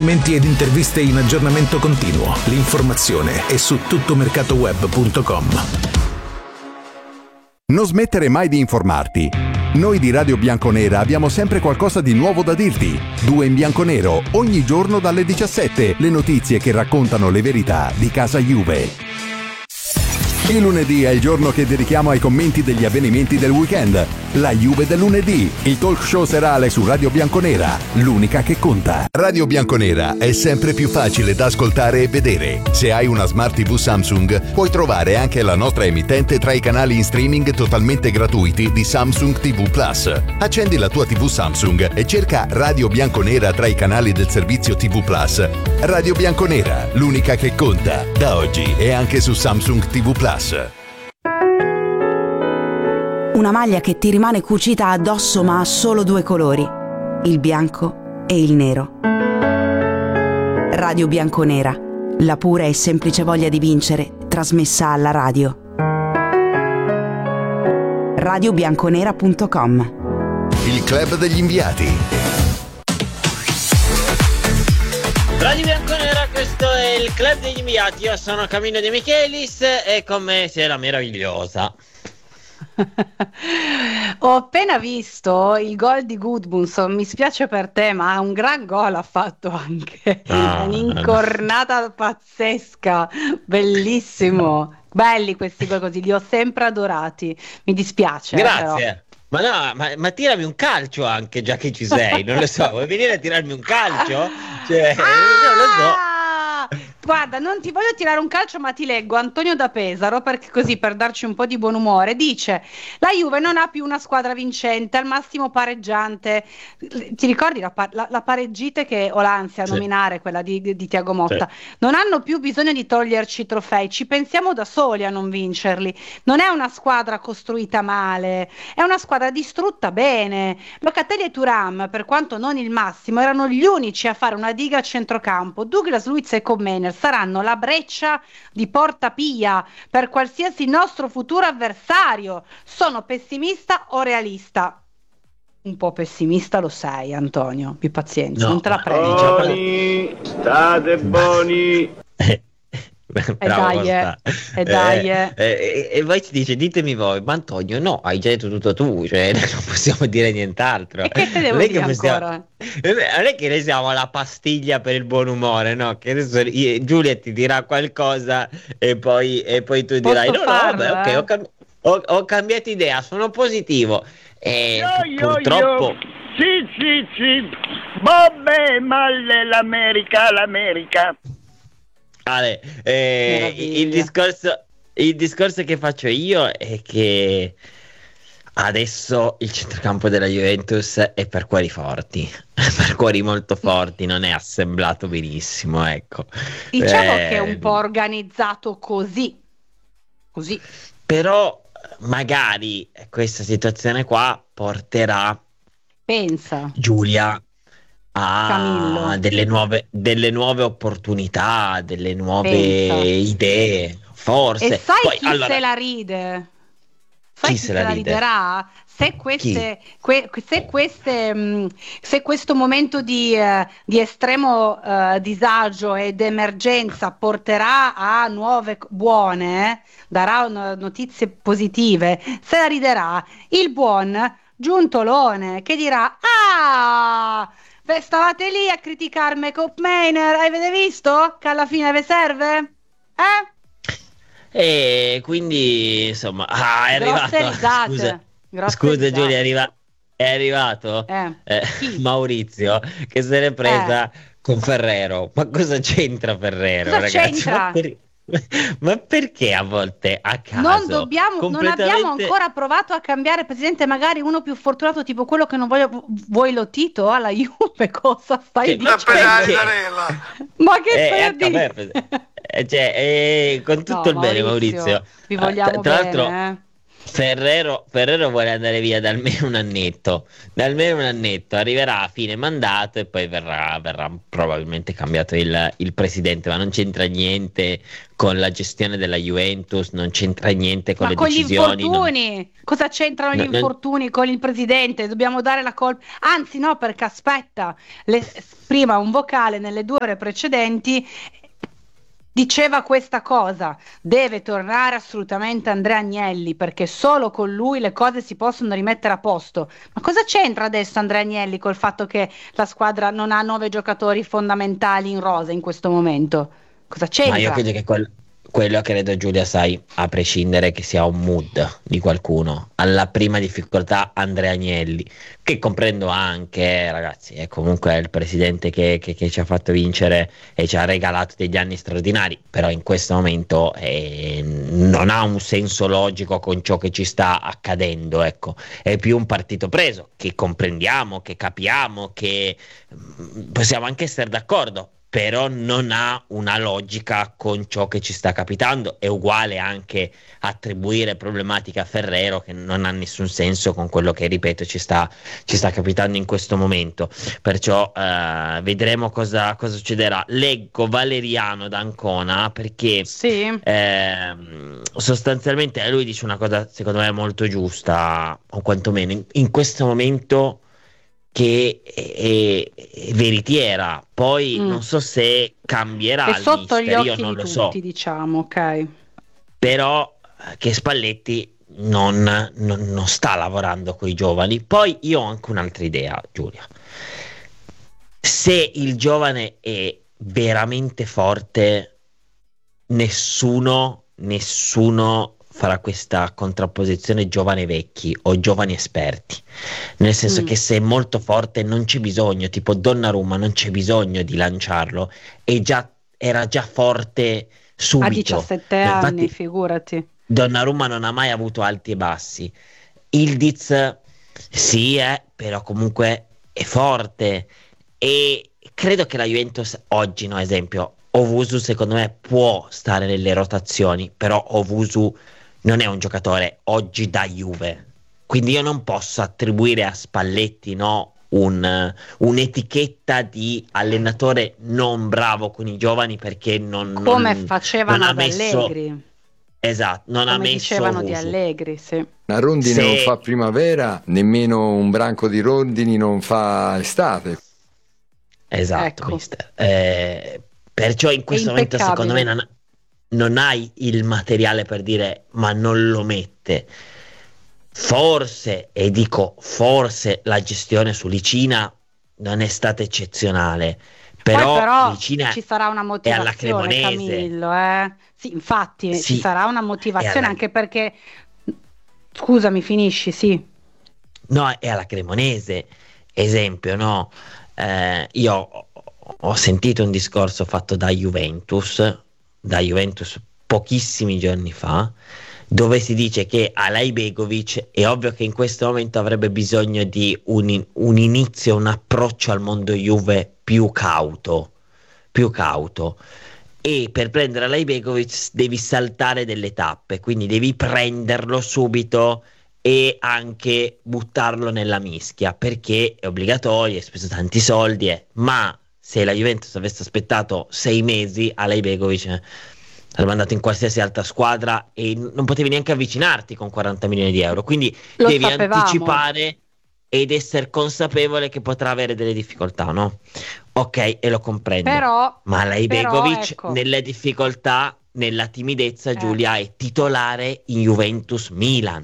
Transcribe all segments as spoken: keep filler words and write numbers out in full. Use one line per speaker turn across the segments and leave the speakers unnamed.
commenti ed interviste in aggiornamento continuo. L'informazione è su tuttomercatoweb punto com.
Non smettere mai di informarti. Noi di Radio Bianconera abbiamo sempre qualcosa di nuovo da dirti. Due in bianco-nero, ogni giorno dalle diciassette, le notizie che raccontano le verità di casa Juve. Il lunedì è il giorno che dedichiamo ai commenti degli avvenimenti del weekend. La Juve del lunedì, il talk show serale su Radio Bianconera, l'unica che conta. Radio Bianconera è sempre più facile da ascoltare e vedere. Se hai una Smart tivù Samsung, puoi trovare anche la nostra emittente tra i canali in streaming totalmente gratuiti di Samsung tivù Plus. Accendi la tua tivù Samsung e cerca Radio Bianconera tra i canali del servizio tivù Plus. Radio Bianconera, l'unica che conta. Da oggi è anche su Samsung tivù Plus.
Una maglia che ti rimane cucita addosso ma ha solo due colori, il bianco e il nero. Radio Bianconera, la pura e semplice voglia di vincere, trasmessa alla radio. radio bianconera punto com.
Il club degli inviati.
Radio Bianconera, questo è il club degli inviati. Io sono Camillo De Michelis e con me c'è la meravigliosa.
Ho appena visto il gol di Gudmundsson, mi spiace per te, ma un gran gol ha fatto anche,
ah,
un'incornata pazzesca, bellissimo, belli questi gol così, li ho sempre adorati, mi dispiace.
Grazie.
Però.
Ma no, ma, ma tirami un calcio anche, già che ci sei, non lo so, vuoi venire a tirarmi un calcio? Cioè,
ah!
non lo so.
Guarda, non ti voglio tirare un calcio, ma ti leggo Antonio da Pesaro, perché così per darci un po' di buon umore. Dice: la Juve non ha più una squadra vincente, al massimo pareggiante. Ti ricordi la, la, la pareggite che ho l'ansia a
sì.
nominare, quella di, di, di Tiago Motta?
Sì.
Non hanno più bisogno di toglierci i trofei, ci pensiamo da soli a non vincerli. Non è una squadra costruita male, è una squadra distrutta bene. Locatelli e Thuram, per quanto non il massimo, erano gli unici a fare una diga a centrocampo. Douglas Luiz e Comener saranno la breccia di Porta Pia per qualsiasi nostro futuro avversario. Sono pessimista o realista? Un po' pessimista lo sei, Antonio, più pazienza, no. Non te la prendi.
Buoni, state buoni.
E dai, eh, e dai,
eh, eh, e poi ci dice: ditemi voi, ma Antonio, no, hai già detto tutto tu, cioè non possiamo dire nient'altro.
E che te devo
non
dire
possiamo,
ancora?
Non è che noi siamo la pastiglia per il buon umore, no? Che adesso io, Giulia ti dirà qualcosa e poi, e poi tu
Posso
dirai: no,
farlo,
no, vabbè,
eh?
ok, ho, cam- ho, ho cambiato idea, sono positivo. E
Io,
purtroppo.
io, io. Sì, sì, sì. Vabbè, male l'America, l'America.
Ale, eh, il discorso il discorso che faccio io è che adesso il centrocampo della Juventus è per cuori forti, per cuori molto forti, non è assemblato benissimo, ecco.
Diciamo
eh,
che è un po' organizzato così, così.
Però magari questa situazione qua porterà,
pensa,
Giulia, a
Camillo.
delle nuove, delle nuove opportunità, delle nuove
Pensa.
idee, forse.
E sai
Poi,
chi
allora,
se la ride? Sai
chi
chi
se
se
la
la
ride?
riderà? Se queste, que- se queste, mh, se questo momento di, eh, di estremo eh, disagio ed emergenza porterà a nuove c- buone, eh, darà un- notizie positive, se la riderà il buon Giuntolone, che dirà: ah, beh, stavate lì a criticarmi Cop Mainer, avete visto che alla fine vi serve? Eh?
E quindi insomma, ah, è
Grosse
arrivato.
risate.
Scusa,
Grosse
scusa
risate.
Giulia, è, arriva- è arrivato
Eh,
eh,
chi?
Maurizio che se l'è presa con Ferrero. Ma cosa c'entra Ferrero,
Cosa
ragazzi?
c'entra?
Ma, per- ma perché a volte a caso?
Non dobbiamo, non
completamente-
abbiamo ancora provato a cambiare presidente, magari uno più fortunato, tipo quello che non voglio. Vuoi lo Tito alla Juve? Cosa stai
Che-
dicendo?
perché-
Ma che
Eh,
stai a
ecco, a me-
dire?
eh, cioè, eh, con tutto
No,
il bene, Maurizio.
vi vogliamo
Ah, tra, tra
bene,
l'altro,
eh.
Ferrero, Ferrero vuole andare via da almeno un annetto, da almeno un annetto, arriverà a fine mandato e poi verrà, verrà probabilmente cambiato il, il presidente, ma non c'entra niente con la gestione della Juventus, non c'entra niente con
Ma
le
con
decisioni.
gli infortuni, non... cosa c'entrano
No,
gli
non...
infortuni con il presidente? Dobbiamo dare la colpa, anzi no, perché aspetta, le... prima un vocale nelle due ore precedenti diceva questa cosa: deve tornare assolutamente Andrea Agnelli, perché solo con lui le cose si possono rimettere a posto. Ma cosa c'entra adesso Andrea Agnelli col fatto che la squadra non ha nove giocatori fondamentali in rosa in questo momento? Cosa c'entra?
Ma io credo che quel, quello credo, Giulia, sai, a prescindere che sia un mood di qualcuno, alla prima difficoltà Andrea Agnelli, che comprendo anche, eh, ragazzi, è comunque il presidente che, che, che ci ha fatto vincere e ci ha regalato degli anni straordinari, però in questo momento eh, non ha un senso logico con ciò che ci sta accadendo, ecco, è più un partito preso, che comprendiamo, che capiamo, che mh, possiamo anche essere d'accordo, però non ha una logica con ciò che ci sta capitando. È uguale anche attribuire problematiche a Ferrero, che non ha nessun senso con quello che, ripeto, ci sta, ci sta capitando in questo momento. Perciò eh, vedremo cosa, cosa succederà. Leggo Valeriano d'Ancona perché
sì.
eh, sostanzialmente lui dice una cosa secondo me molto giusta, o quantomeno in, in questo momento, che è, è veritiera. Poi mm. non so se cambierà
è sotto
il
gli
mister,
occhi
io non
di
lo
tutti,
so,
diciamo, ok,
però che Spalletti non, non, non sta lavorando con i giovani. Poi io ho anche un'altra idea, Giulia: se il giovane è veramente forte, nessuno nessuno farà questa contrapposizione giovani-vecchi o giovani esperti, nel senso mm. che se è molto forte non c'è bisogno, tipo Donnarumma non c'è bisogno di lanciarlo, è già, era già forte subito.
A diciassette anni, infatti, figurati.
Donnarumma non ha mai avuto alti e bassi. Ildiz sì, eh, però comunque è forte, e credo che la Juventus oggi, no, esempio, Owusu secondo me può stare nelle rotazioni, però Owusu non è un giocatore oggi da Juve, quindi io non posso attribuire a Spalletti, no, un, un'etichetta di allenatore non bravo con i giovani, perché non,
come
non,
facevano
non ha
ad
messo,
Allegri,
esatto, non
come
ha messo
dicevano
Owusu.
di Allegri, sì.
Una rondine
Se...
non fa primavera, nemmeno un branco di rondini non fa estate.
Esatto,
ecco.
mister. Eh, perciò in questo momento secondo me non, non hai il materiale per dire ma non lo mette. Forse, e dico forse, la gestione su Licina non è stata eccezionale, però,
poi però
Licina
ci sarà una motivazione, Camillo, eh? Sì, infatti
sì,
ci sarà una motivazione,
alla...
anche perché, scusami, finisci, sì.
No, è alla Cremonese, esempio, no? Eh, io ho sentito un discorso fatto da Juventus, da Juventus pochissimi giorni fa, dove si dice che Alay Begovic è ovvio che in questo momento avrebbe bisogno di un, un inizio, un approccio al mondo Juve più cauto, più cauto. E per prendere Alay Begovic devi saltare delle tappe, quindi devi prenderlo subito e anche buttarlo nella mischia, perché è obbligatorio, hai speso tanti soldi, eh. Ma se la Juventus avesse aspettato sei mesi, Alay Begovic eh, sarebbe andato in qualsiasi altra squadra e non potevi neanche avvicinarti con quaranta milioni di euro, quindi
Lo
devi
sapevamo.
anticipare ed essere consapevole che potrà avere delle difficoltà, no? Ok, e lo comprendo,
Però,
ma Alay
però,
Begovic
ecco.
nelle difficoltà, nella timidezza,
Eh.
Giulia, è titolare in Juventus Milan.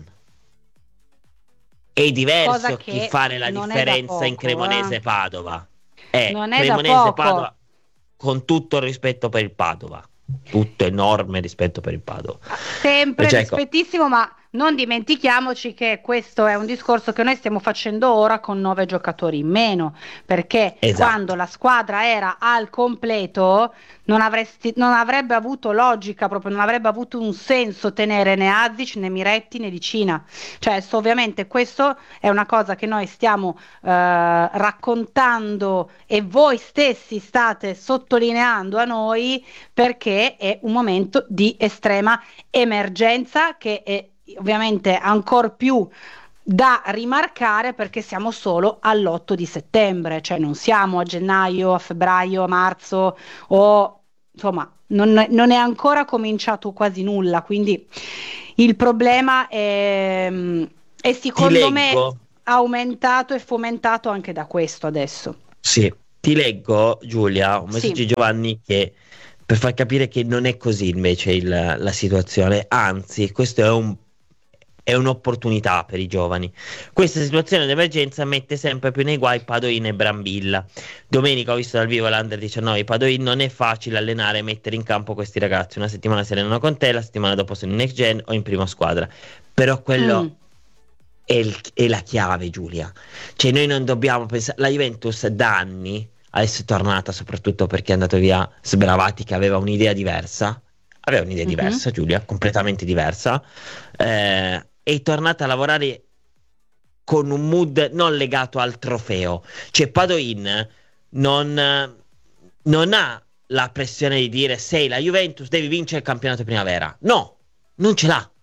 È diverso
Cosa
chi
che
fare la
non è da
differenza in
poco,
Cremonese
eh.
Padova. È
Non è da
Cremonese
poco.
Padova, con tutto il rispetto per il Padova, tutto enorme rispetto per il Padova.
Sempre
Cioè, ecco,
rispettissimo, ma non dimentichiamoci che questo è un discorso che noi stiamo facendo ora con nove giocatori in meno, perché
Esatto.
quando la squadra era al completo non, avresti, non avrebbe avuto logica, proprio non avrebbe avuto un senso tenere né Azic né Miretti né Licina. Cioè, so, ovviamente questo è una cosa che noi stiamo eh, raccontando e voi stessi state sottolineando a noi, perché è un momento di estrema emergenza che è ovviamente ancor più da rimarcare perché siamo solo all'otto di settembre, cioè non siamo a gennaio, a febbraio, a marzo o insomma non, non è ancora cominciato quasi nulla, quindi il problema è, è secondo me aumentato e fomentato anche da questo adesso.
Sì, ti leggo Giulia un messaggio
Sì.
di Giovanni che per far capire che non è così invece il, la situazione, anzi questo è un è un'opportunità per i giovani. Questa situazione d'emergenza mette sempre più nei guai Padoin e Brambilla. Domenica ho visto dal vivo l'Under diciannove Padoin, non è facile allenare e mettere in campo questi ragazzi. Una settimana si allenano con te, la settimana dopo sono in next gen o in prima squadra. Però quello
Mm.
è, il- è la chiave, Giulia. Cioè noi non dobbiamo pensare, la Juventus da anni, adesso è tornata soprattutto perché è andato via Sbravati che aveva un'idea diversa, aveva un'idea
Mhm.
diversa Giulia, completamente diversa, eh, è tornata a lavorare con un mood non legato al trofeo. Cioè Padoin non, non ha la pressione di dire sei la Juventus, devi vincere il campionato primavera. No, non ce l'ha.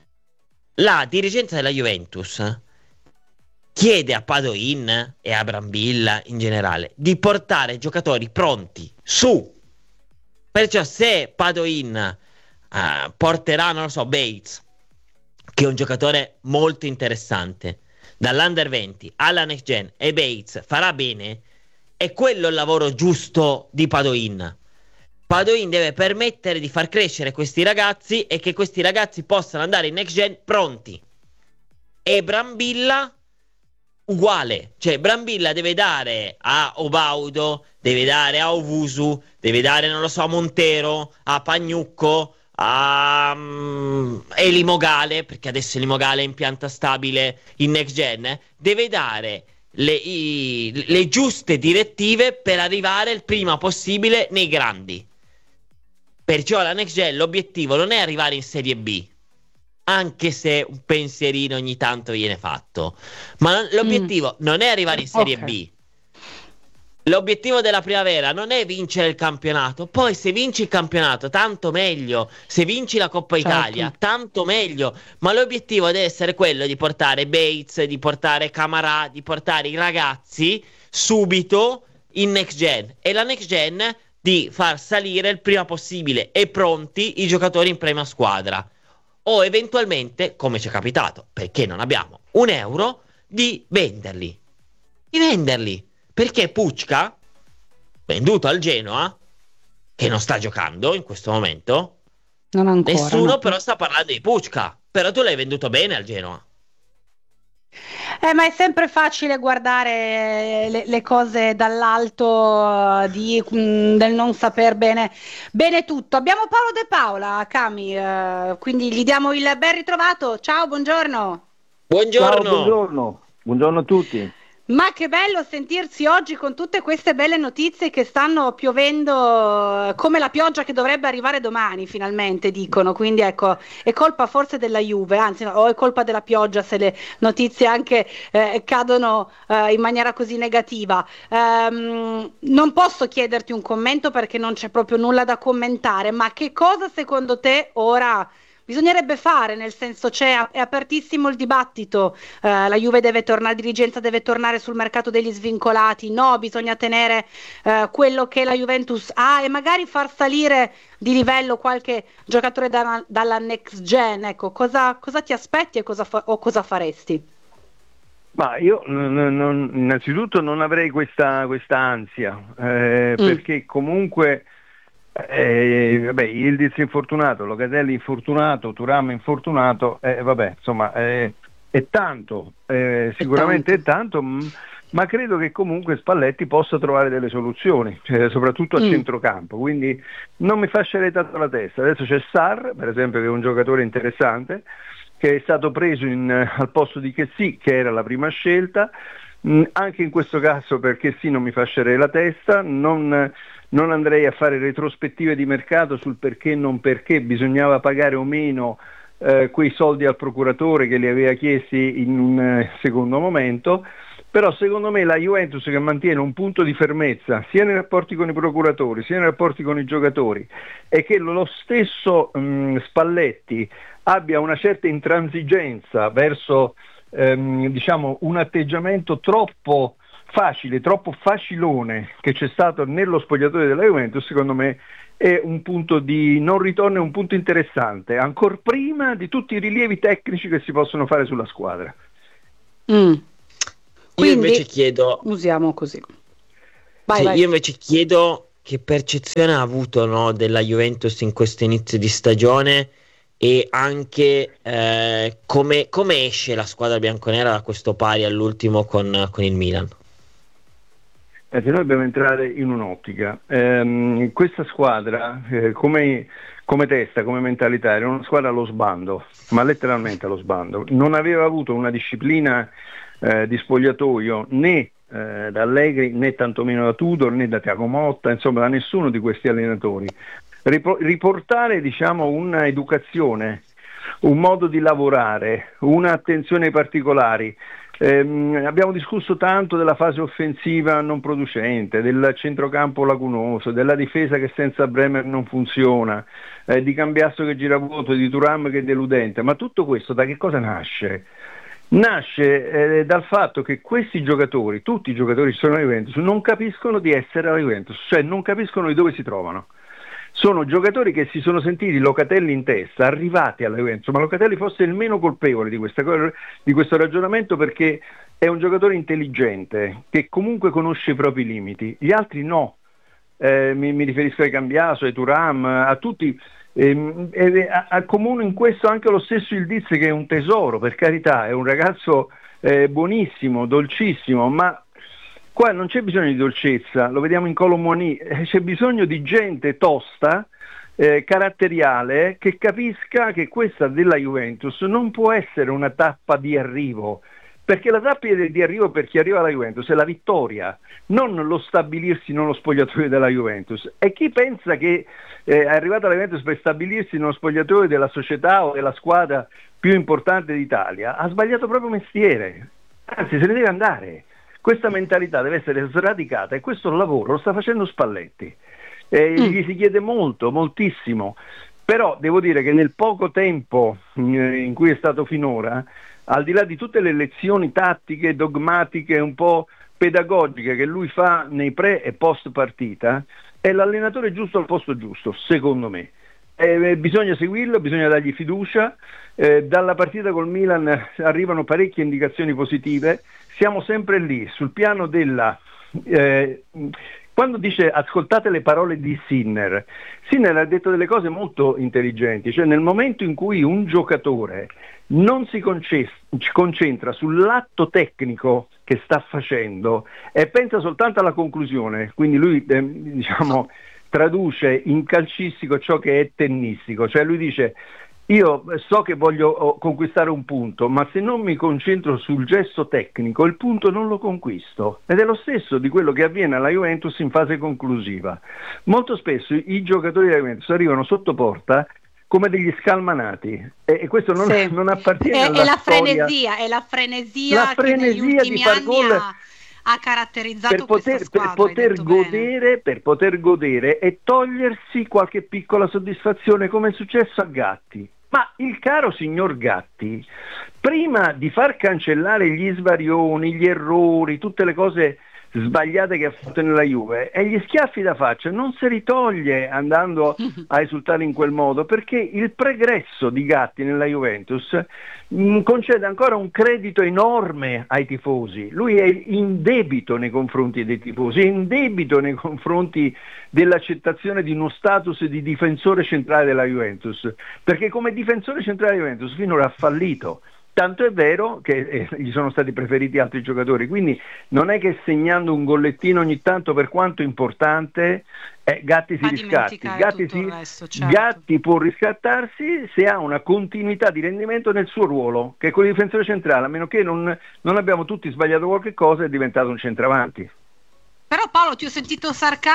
La dirigenza della Juventus chiede a Padoin e a Brambilla in generale di portare giocatori pronti su. Perciò se Padoin eh, porterà, non lo so, Bates, che è un giocatore molto interessante, dall'Under venti alla Next Gen, e Bates farà bene, è quello il lavoro giusto di Padoin. Padoin deve permettere di far crescere questi ragazzi e che questi ragazzi possano andare in Next Gen pronti. E Brambilla uguale, cioè Brambilla deve dare a Obaudo, deve dare a Owusu, deve dare, non lo so, a Montero, a Pagnucco, a um, Eli Mogale, perché adesso Eli Mogale è in pianta stabile in Next Gen, eh, deve dare le, i, le giuste direttive per arrivare il prima possibile nei grandi. Perciò la Next Gen l'obiettivo non è arrivare in Serie B, anche se un pensierino ogni tanto viene fatto, ma l'obiettivo mm. non è arrivare in Serie okay. B. L'obiettivo della primavera non è vincere il campionato, poi se vinci il campionato tanto meglio, se vinci la Coppa certo. Italia tanto meglio, ma l'obiettivo deve essere quello di portare Bates, di portare Camarà, di portare i ragazzi subito in Next Gen, e la Next Gen di far salire il prima possibile e pronti i giocatori in prima squadra, o eventualmente, come ci è capitato, perché non abbiamo un euro, di venderli, di venderli. Perché Pucca, venduto al Genoa, che non sta giocando in questo momento,
non ancora,
nessuno
no.
però sta parlando di Pucca, però tu l'hai venduto bene al Genoa.
Eh, ma è sempre facile guardare le, le cose dall'alto, di, mh, del non saper bene, bene tutto. Abbiamo Paolo De Paola, Cami, eh, quindi gli diamo il ben ritrovato. Ciao, buongiorno.
Buongiorno.
Ciao, buongiorno. Buongiorno a tutti.
Ma che bello sentirsi oggi con tutte queste belle notizie che stanno piovendo come la pioggia che dovrebbe arrivare domani finalmente, dicono, quindi ecco, è colpa forse della Juve, anzi no, o è colpa della pioggia se le notizie anche eh, cadono eh, in maniera così negativa. Um, non posso chiederti un commento perché non c'è proprio nulla da commentare, ma che cosa secondo te ora bisognerebbe fare? Nel senso, c'è, è apertissimo il dibattito, eh, la Juve deve tornare, la dirigenza deve tornare sul mercato degli svincolati, no, bisogna tenere eh, quello che la Juventus ha e magari far salire di livello qualche giocatore da, dalla next gen. Ecco, cosa, cosa ti aspetti e cosa fa, o cosa faresti?
Ma io non, non, innanzitutto non avrei questa, questa ansia, eh, mm. perché comunque Eh, vabbè, Yildiz infortunato, Locatelli infortunato, Thuram infortunato, eh, vabbè, insomma, eh, è tanto, eh, sicuramente è tanto, è tanto, ma credo che comunque Spalletti possa trovare delle soluzioni, cioè, soprattutto a mm. centrocampo, quindi non mi fascerei tanto la testa. Adesso c'è Sarr, per esempio, che è un giocatore interessante, che è stato preso in, al posto di Chessy, che era la prima scelta. Mm, anche in questo caso perché sì, non mi fascerei la testa, non, non andrei a fare retrospettive di mercato sul perché e non perché bisognava pagare o meno eh, quei soldi al procuratore che li aveva chiesti in un eh, secondo momento, Però secondo me la Juventus, che mantiene un punto di fermezza sia nei rapporti con i procuratori sia nei rapporti con i giocatori, e che lo stesso mh, Spalletti abbia una certa intransigenza verso ehm, diciamo un atteggiamento troppo facile, troppo facilone che c'è stato nello spogliatoio della Juventus, secondo me è un punto di non ritorno, è un punto interessante, ancor prima di tutti i rilievi tecnici che si possono fare sulla squadra.
Mm.
Io invece chiedo,
usiamo così. Vai,
sì,
vai.
io invece chiedo che percezione ha avuto, no, della Juventus in questo inizio di stagione, e anche eh, come, come esce la squadra bianconera da questo pari all'ultimo con, con il Milan.
Eh, se noi dobbiamo entrare in un'ottica, ehm, questa squadra eh, come, come testa, come mentalità, era una squadra allo sbando, ma letteralmente allo sbando. Non aveva avuto una disciplina eh, di spogliatoio né eh, da Allegri, né tantomeno da Tudor, né da Thiago Motta, insomma da nessuno di questi allenatori. Rip- riportare diciamo una educazione, un modo di lavorare, un'attenzione ai particolari. Eh, abbiamo discusso tanto della fase offensiva non producente, del centrocampo lacunoso, della difesa che senza Bremer non funziona, eh, di Cambiasso che gira vuoto, di Thuram che è deludente, ma tutto questo da che cosa nasce? Nasce eh, dal fatto che questi giocatori, tutti i giocatori che sono alla Juventus, non capiscono di essere alla Juventus, cioè non capiscono di dove si trovano. Sono giocatori che si sono sentiti Locatelli in testa, arrivati alla Juventus, ma Locatelli fosse il meno colpevole di, questa, di questo ragionamento, perché è un giocatore intelligente, che comunque conosce i propri limiti, gli altri no, eh, mi, mi riferisco ai Cambiaso, ai Thuram, a tutti, eh, eh, accomuna in questo anche lo stesso Yildiz, che è un tesoro, per carità, è un ragazzo eh, buonissimo, dolcissimo, ma qua non c'è bisogno di dolcezza, lo vediamo in Kolo Muani, c'è bisogno di gente tosta, eh, caratteriale, che capisca che questa della Juventus non può essere una tappa di arrivo, perché la tappa di arrivo per chi arriva alla Juventus è la vittoria, non lo stabilirsi nello spogliatoio della Juventus. E chi pensa che eh, è arrivato alla Juventus per stabilirsi nello spogliatoio della società o della squadra più importante d'Italia ha sbagliato proprio mestiere, anzi se ne deve andare. Questa mentalità deve essere sradicata, e questo lavoro lo sta facendo Spalletti. Eh, mm. Gli si chiede molto, moltissimo, però devo dire che nel poco tempo in cui è stato finora, al di là di tutte le lezioni tattiche, dogmatiche, un po' pedagogiche che lui fa nei pre e post partita, è l'allenatore giusto al posto giusto, secondo me. Eh, bisogna seguirlo, bisogna dargli fiducia. Eh, dalla partita col Milan arrivano parecchie indicazioni positive. Siamo sempre lì sul piano della eh, quando dice ascoltate le parole di Sinner, Sinner ha detto delle cose molto intelligenti, cioè nel momento in cui un giocatore non si conce- concentra sull'atto tecnico che sta facendo e pensa soltanto alla conclusione, quindi lui eh, diciamo traduce in calcistico ciò che è tennistico, cioè lui dice io so che voglio conquistare un punto, ma se non mi concentro sul gesto tecnico il punto non lo conquisto, ed è lo stesso di quello che avviene alla Juventus in fase conclusiva. Molto spesso i giocatori della Juventus arrivano sotto porta come degli scalmanati, e, e questo non,
sì.
non appartiene
è,
alla
è la
storia.
frenesia, è la frenesia,
la frenesia
che negli ultimi
di far
anni
gol
ha, ha caratterizzato
per poter,
questa squadra,
per poter
hai detto
godere
bene.
per poter godere e togliersi qualche piccola soddisfazione, come è successo a Gatti. Ma il caro signor Gatti, prima di far cancellare gli svarioni, gli errori, tutte le cose sbagliate che ha fatto nella Juve, e gli schiaffi da faccia, non si ritoglie andando a esultare in quel modo, perché il pregresso di Gatti nella Juventus mh, concede ancora un credito enorme ai tifosi. Lui è in debito nei confronti dei tifosi, è in debito nei confronti dell'accettazione di uno status di difensore centrale della Juventus, perché come difensore centrale della Juventus finora ha fallito. Tanto è vero che eh, gli sono stati preferiti altri giocatori, quindi non è che segnando un gollettino ogni tanto, per quanto importante, eh, Gatti si riscatti. Gatti, si,
resto, certo.
Gatti può riscattarsi se ha una continuità di rendimento nel suo ruolo, che è quello di difensore centrale, a meno che non, non abbiamo tutti sbagliato qualche cosa e è diventato un centravanti.
Però Paolo, ti ho sentito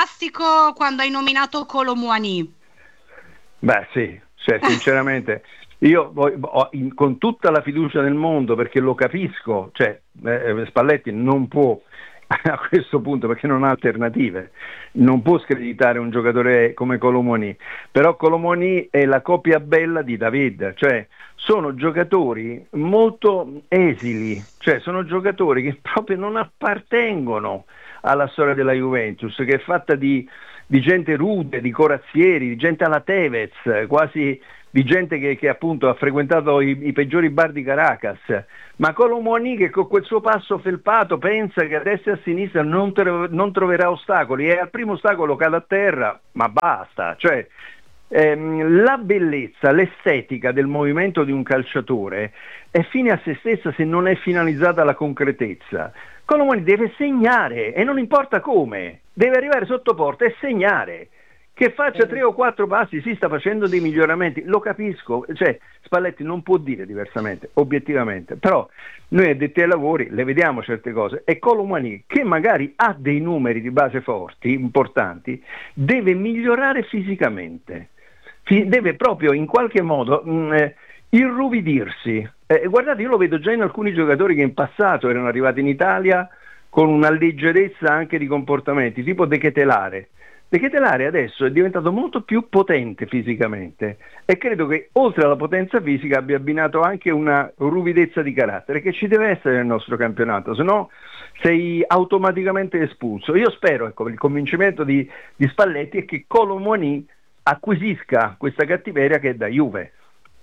sarcastico quando hai nominato Kolo Muani.
Beh sì, cioè, sinceramente... io ho, in, con tutta la fiducia del mondo, perché lo capisco, cioè eh, Spalletti non può a questo punto, perché non ha alternative, non può screditare un giocatore come Kolo Muani, però Kolo Muani è la copia bella di David, cioè sono giocatori molto esili, cioè sono giocatori che proprio non appartengono alla storia della Juventus, che è fatta di, di gente rude, di corazzieri, di gente alla Tevez, quasi di gente che, che appunto ha frequentato i, i peggiori bar di Caracas, ma Kolo Muani, che con quel suo passo felpato pensa che a destra e a sinistra non, tro- non troverà ostacoli, e al primo ostacolo cade a terra, ma basta, cioè ehm, la bellezza, l'estetica del movimento di un calciatore è fine a se stessa se non è finalizzata alla concretezza. Kolo Muani deve segnare, e non importa come, deve arrivare sotto porta e segnare. Che faccia tre o quattro passi, si sta facendo dei miglioramenti, lo capisco, cioè Spalletti non può dire diversamente, obiettivamente, però noi addetti ai lavori le vediamo certe cose, e Kolo Muani, che magari ha dei numeri di base forti, importanti, deve migliorare fisicamente, deve proprio in qualche modo mh, eh, irruvidirsi. Eh, guardate, io lo vedo già in alcuni giocatori che in passato erano arrivati in Italia con una leggerezza anche di comportamenti, tipo De Ketelare. De Ketelare adesso è diventato molto più potente fisicamente, e credo che oltre alla potenza fisica abbia abbinato anche una ruvidezza di carattere che ci deve essere nel nostro campionato, se no sei automaticamente espulso. Io spero, ecco, il convincimento di, di Spalletti è che Kolo Muani acquisisca questa cattiveria che è da Juve.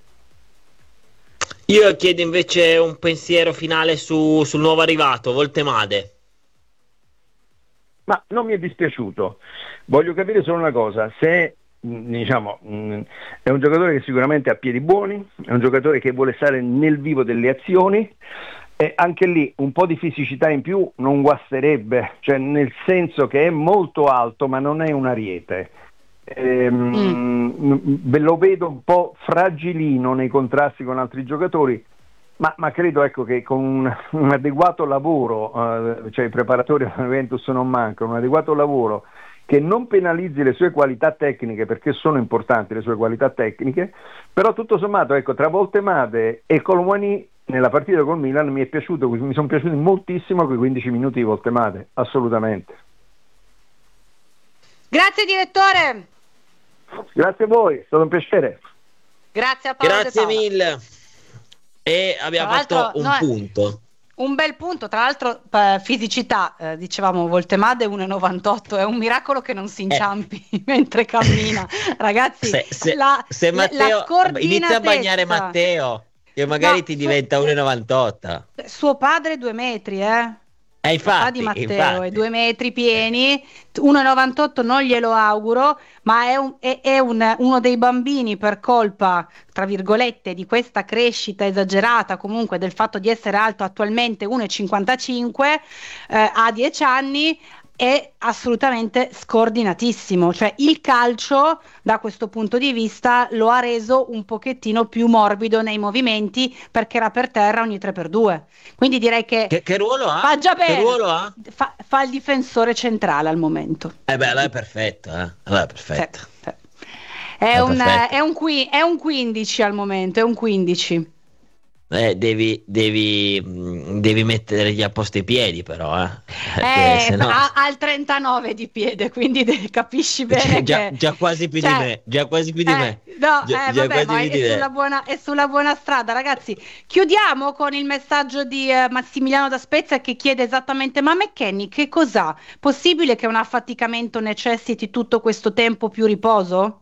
Io chiedo invece un pensiero finale su, sul nuovo arrivato, Voltemade.
Ma non mi è dispiaciuto, voglio capire solo una cosa, se diciamo è un giocatore che sicuramente ha piedi buoni, è un giocatore che vuole stare nel vivo delle azioni, e anche lì un po' di fisicità in più non guasterebbe, cioè nel senso che è molto alto ma non è un ariete. Ehm, mm. Lo vedo un po' fragilino nei contrasti con altri giocatori, Ma, ma credo, ecco, che con un, un adeguato lavoro, uh, cioè i preparatori della Juventus non mancano, un adeguato lavoro che non penalizzi le sue qualità tecniche, perché sono importanti le sue qualità tecniche, però tutto sommato, ecco, tra Voltemade e Kolo Muani nella partita col Milan mi è piaciuto, mi sono piaciuti moltissimo quei quindici minuti di Voltemade, assolutamente.
Grazie direttore.
Grazie a voi, è stato un piacere.
Grazie a Paolo.
Grazie mille. E abbiamo fatto un
no,
punto.
Un bel punto, tra l'altro eh, fisicità, eh, dicevamo Voltemade uno e novantotto, è un miracolo che non si inciampi eh. mentre cammina, ragazzi.
Se, se,
la,
se Matteo
la
inizia a bagnare Matteo, che magari no, ti diventa uno e novantotto.
Suo padre è due metri, eh.
Eh, infatti,
di Matteo
infatti.
è due metri pieni, uno e novantotto non glielo auguro, ma è, un, è, è un, uno dei bambini, per colpa tra virgolette di questa crescita esagerata, comunque del fatto di essere alto attualmente uno e cinquantacinque, eh, a dieci anni è assolutamente scordinatissimo, cioè il calcio da questo punto di vista lo ha reso un pochettino più morbido nei movimenti, perché era per terra ogni tre per due, quindi direi che
che, che ruolo ha?
Fa già bene,
che ruolo ha?
Fa, fa il difensore centrale al momento.
Eh beh, allora è perfetto, eh? allora è perfetto.
Sì, sì. È,
è,
un,
perfetto.
È, un qui, è un quindici al momento, è un quindici.
Eh, devi, devi, devi mettergli a posto i piedi, però, eh.
Eh,
sennò...
ha, ha il trentanove di piede, quindi de- capisci bene
già,
che...
già quasi più
cioè,
di me, già quasi più di
eh,
me.
No,
già,
eh,
già
vabbè, ma
è
sulla, buona, è sulla buona strada, ragazzi. Chiudiamo con il messaggio di eh, Massimiliano da Spezia, che chiede esattamente: ma McKennie che cos'ha? Possibile che un affaticamento necessiti tutto questo tempo più riposo?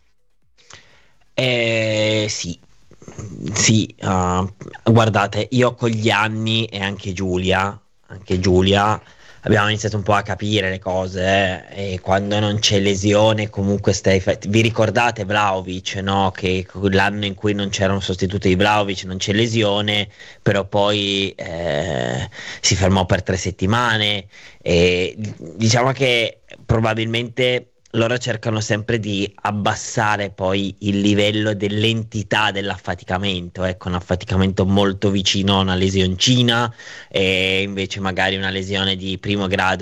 Eh, sì. Sì, uh, guardate, io con gli anni, e anche Giulia, anche Giulia, abbiamo iniziato un po' a capire le cose, eh, e quando non c'è lesione comunque stai... Vi ricordate Vlahovic, no? Che l'anno in cui non c'era un sostituto di Vlahovic non c'è lesione, però poi eh, si fermò per tre settimane, e diciamo che probabilmente loro cercano sempre di abbassare poi il livello dell'entità dell'affaticamento, ecco, un affaticamento molto vicino a una lesioncina, e invece magari una lesione di primo grado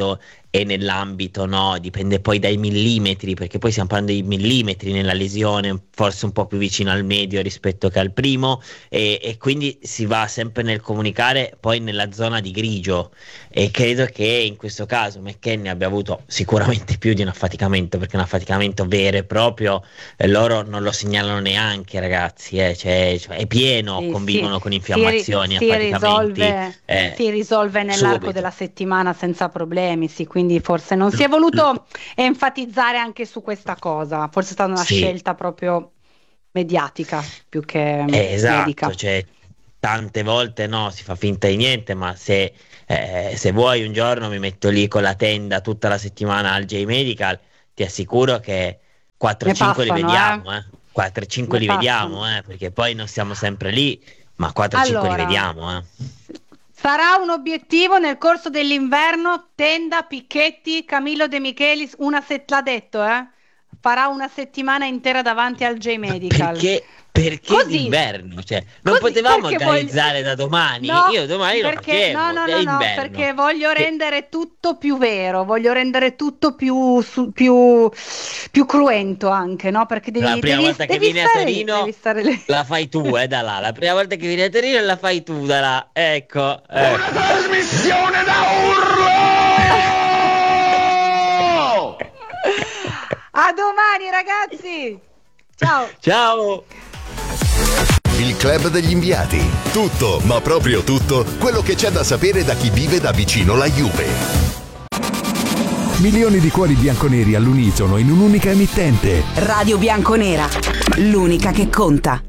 è nell'ambito, no, dipende poi dai millimetri, perché poi stiamo parlando di millimetri nella lesione, forse un po' più vicino al medio rispetto che al primo, e, e quindi si va sempre nel comunicare poi nella zona di grigio, e credo che in questo caso McKennie abbia avuto sicuramente più di un affaticamento, perché un affaticamento vero e proprio eh, loro non lo segnalano neanche, ragazzi, eh, cioè, cioè, è pieno,
Sì,
convivono
sì,
con infiammazioni,
si, ri- si
affaticamenti,
risolve,
eh,
si risolve nell'arco
subito.
della settimana senza problemi, sì, quindi forse non si è voluto enfatizzare anche su questa cosa, forse è stata una
Sì.
scelta proprio mediatica più che
Eh, esatto,
medica.
cioè tante volte no, si fa finta di niente, ma se, eh, se vuoi un giorno mi metto lì con la tenda tutta la settimana al J-Medical, ti assicuro che quattro cinque li
passano,
vediamo, eh. quattro cinque
Ne
li vediamo,
passano.
eh, perché poi non siamo sempre lì, ma quattro cinque li
Allora,
vediamo, eh.
sarà un obiettivo nel corso dell'inverno, tenda, picchetti, Camillo De Michelis, una se- l'ha detto, eh? Farà una settimana intera davanti al J-Medical.
Perché, perché
Così.
d'inverno? Cioè, non
Così,
potevamo
perché
organizzare
voglio-
da domani?
No,
Io domani lo
perché,
facevo,
no, no,
è
no, no,
inverno.
perché voglio
Che-
rendere tutto più vero, voglio rendere tutto più, su- più, più cruento anche, no? Perché devi,
La prima
devi-
volta che
devi
vieni a
stare lì,
Torino
devi stare lì.
la fai tu, eh, da là. La prima volta che vieni a Torino la fai tu da là. Ecco. eh.
Trasmissione da urlo!
A domani, ragazzi! Ciao!
Ciao.
Il club degli inviati. Tutto, ma proprio tutto, quello che c'è da sapere da chi vive da vicino la Juve.
Milioni di cuori bianconeri all'unisono in un'unica emittente.
Radio Bianconera, l'unica che conta.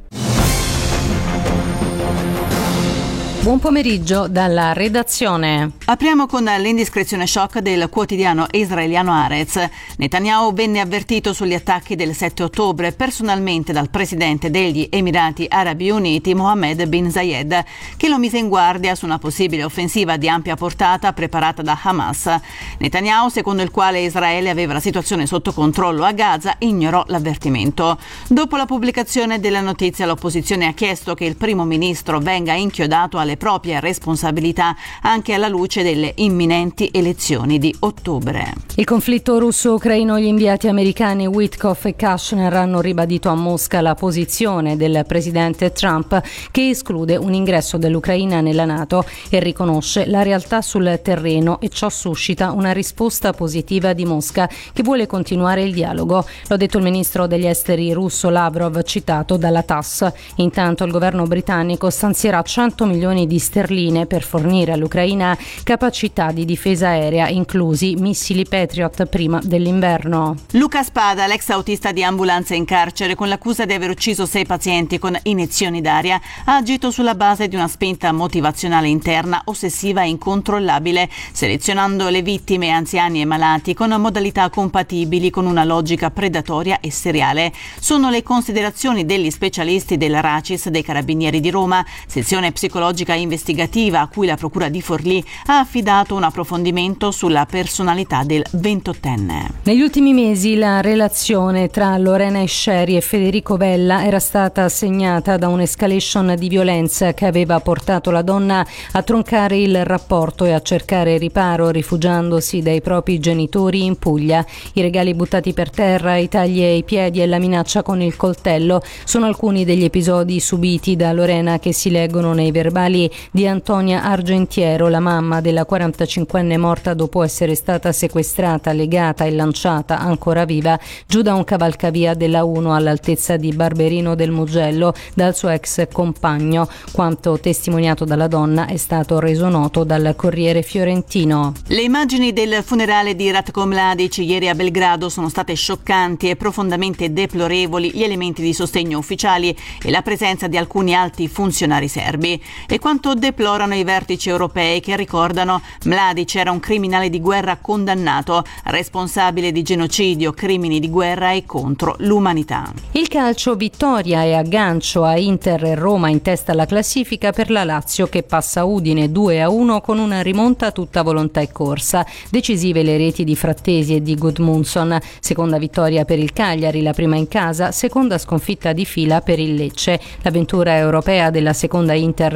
Buon pomeriggio dalla redazione.
Apriamo con l'indiscrezione shock del quotidiano israeliano Haaretz. Netanyahu venne avvertito sugli attacchi del sette ottobre personalmente dal presidente degli Emirati Arabi Uniti Mohammed bin Zayed, che lo mise in guardia su una possibile offensiva di ampia portata preparata da Hamas. Netanyahu, secondo il quale Israele aveva la situazione sotto controllo a Gaza, ignorò l'avvertimento. Dopo la pubblicazione della notizia, l'opposizione ha chiesto che il primo ministro venga inchiodato alle proprie responsabilità anche alla luce delle imminenti elezioni di ottobre.
Il conflitto russo-ucraino, gli inviati americani Witkoff e Kushner hanno ribadito a Mosca la posizione del presidente Trump, che esclude un ingresso dell'Ucraina nella NATO e riconosce la realtà sul terreno, e ciò suscita una risposta positiva di Mosca, che vuole continuare il dialogo. L'ha detto il ministro degli esteri russo Lavrov, citato dalla T A S S. Intanto il governo britannico stanzierà cento milioni di sterline per fornire all'Ucraina capacità di difesa aerea, inclusi missili Patriot, prima dell'inverno.
Luca Spada, l'ex autista di ambulanza in carcere con l'accusa di aver ucciso sei pazienti con iniezioni d'aria, ha agito sulla base di una spinta motivazionale interna ossessiva e incontrollabile, selezionando le vittime anziani e malati con modalità compatibili con una logica predatoria e seriale. Sono le considerazioni degli specialisti del RACIS dei Carabinieri di Roma, sezione psicologica investigativa a cui la procura di Forlì ha affidato un approfondimento sulla personalità del ventottenne.
Negli ultimi mesi la relazione tra Lorena Esceri e Federico Vella era stata segnata da un'escalation di violenza che aveva portato la donna a troncare il rapporto e a cercare riparo rifugiandosi dai propri genitori in Puglia. I regali buttati per terra, i tagli ai piedi e la minaccia con il coltello sono alcuni degli episodi subiti da Lorena, che si leggono nei verbali di Antonia Argentiero, la mamma della quarantacinquenne morta dopo essere stata sequestrata, legata e lanciata ancora viva giù da un cavalcavia della uno all'altezza di Barberino del Mugello dal suo ex compagno. Quanto testimoniato dalla donna è stato reso noto dal Corriere Fiorentino.
Le immagini del funerale di Ratko Mladic ieri a Belgrado sono state scioccanti e profondamente deplorevoli gli elementi di sostegno ufficiali e la presenza di alcuni alti funzionari serbi. E quanto deplorano i vertici europei, che ricordano Mladic era un criminale di guerra condannato, responsabile di genocidio, crimini di guerra e contro l'umanità.
Il calcio, vittoria e aggancio a Inter e Roma in testa alla classifica per la Lazio, che passa Udine due a uno con una rimonta tutta volontà e corsa. Decisive le reti di Frattesi e di Gudmundsson. Seconda vittoria per il Cagliari, la prima in casa, seconda sconfitta di fila per il Lecce. L'avventura europea della seconda Inter di Kiev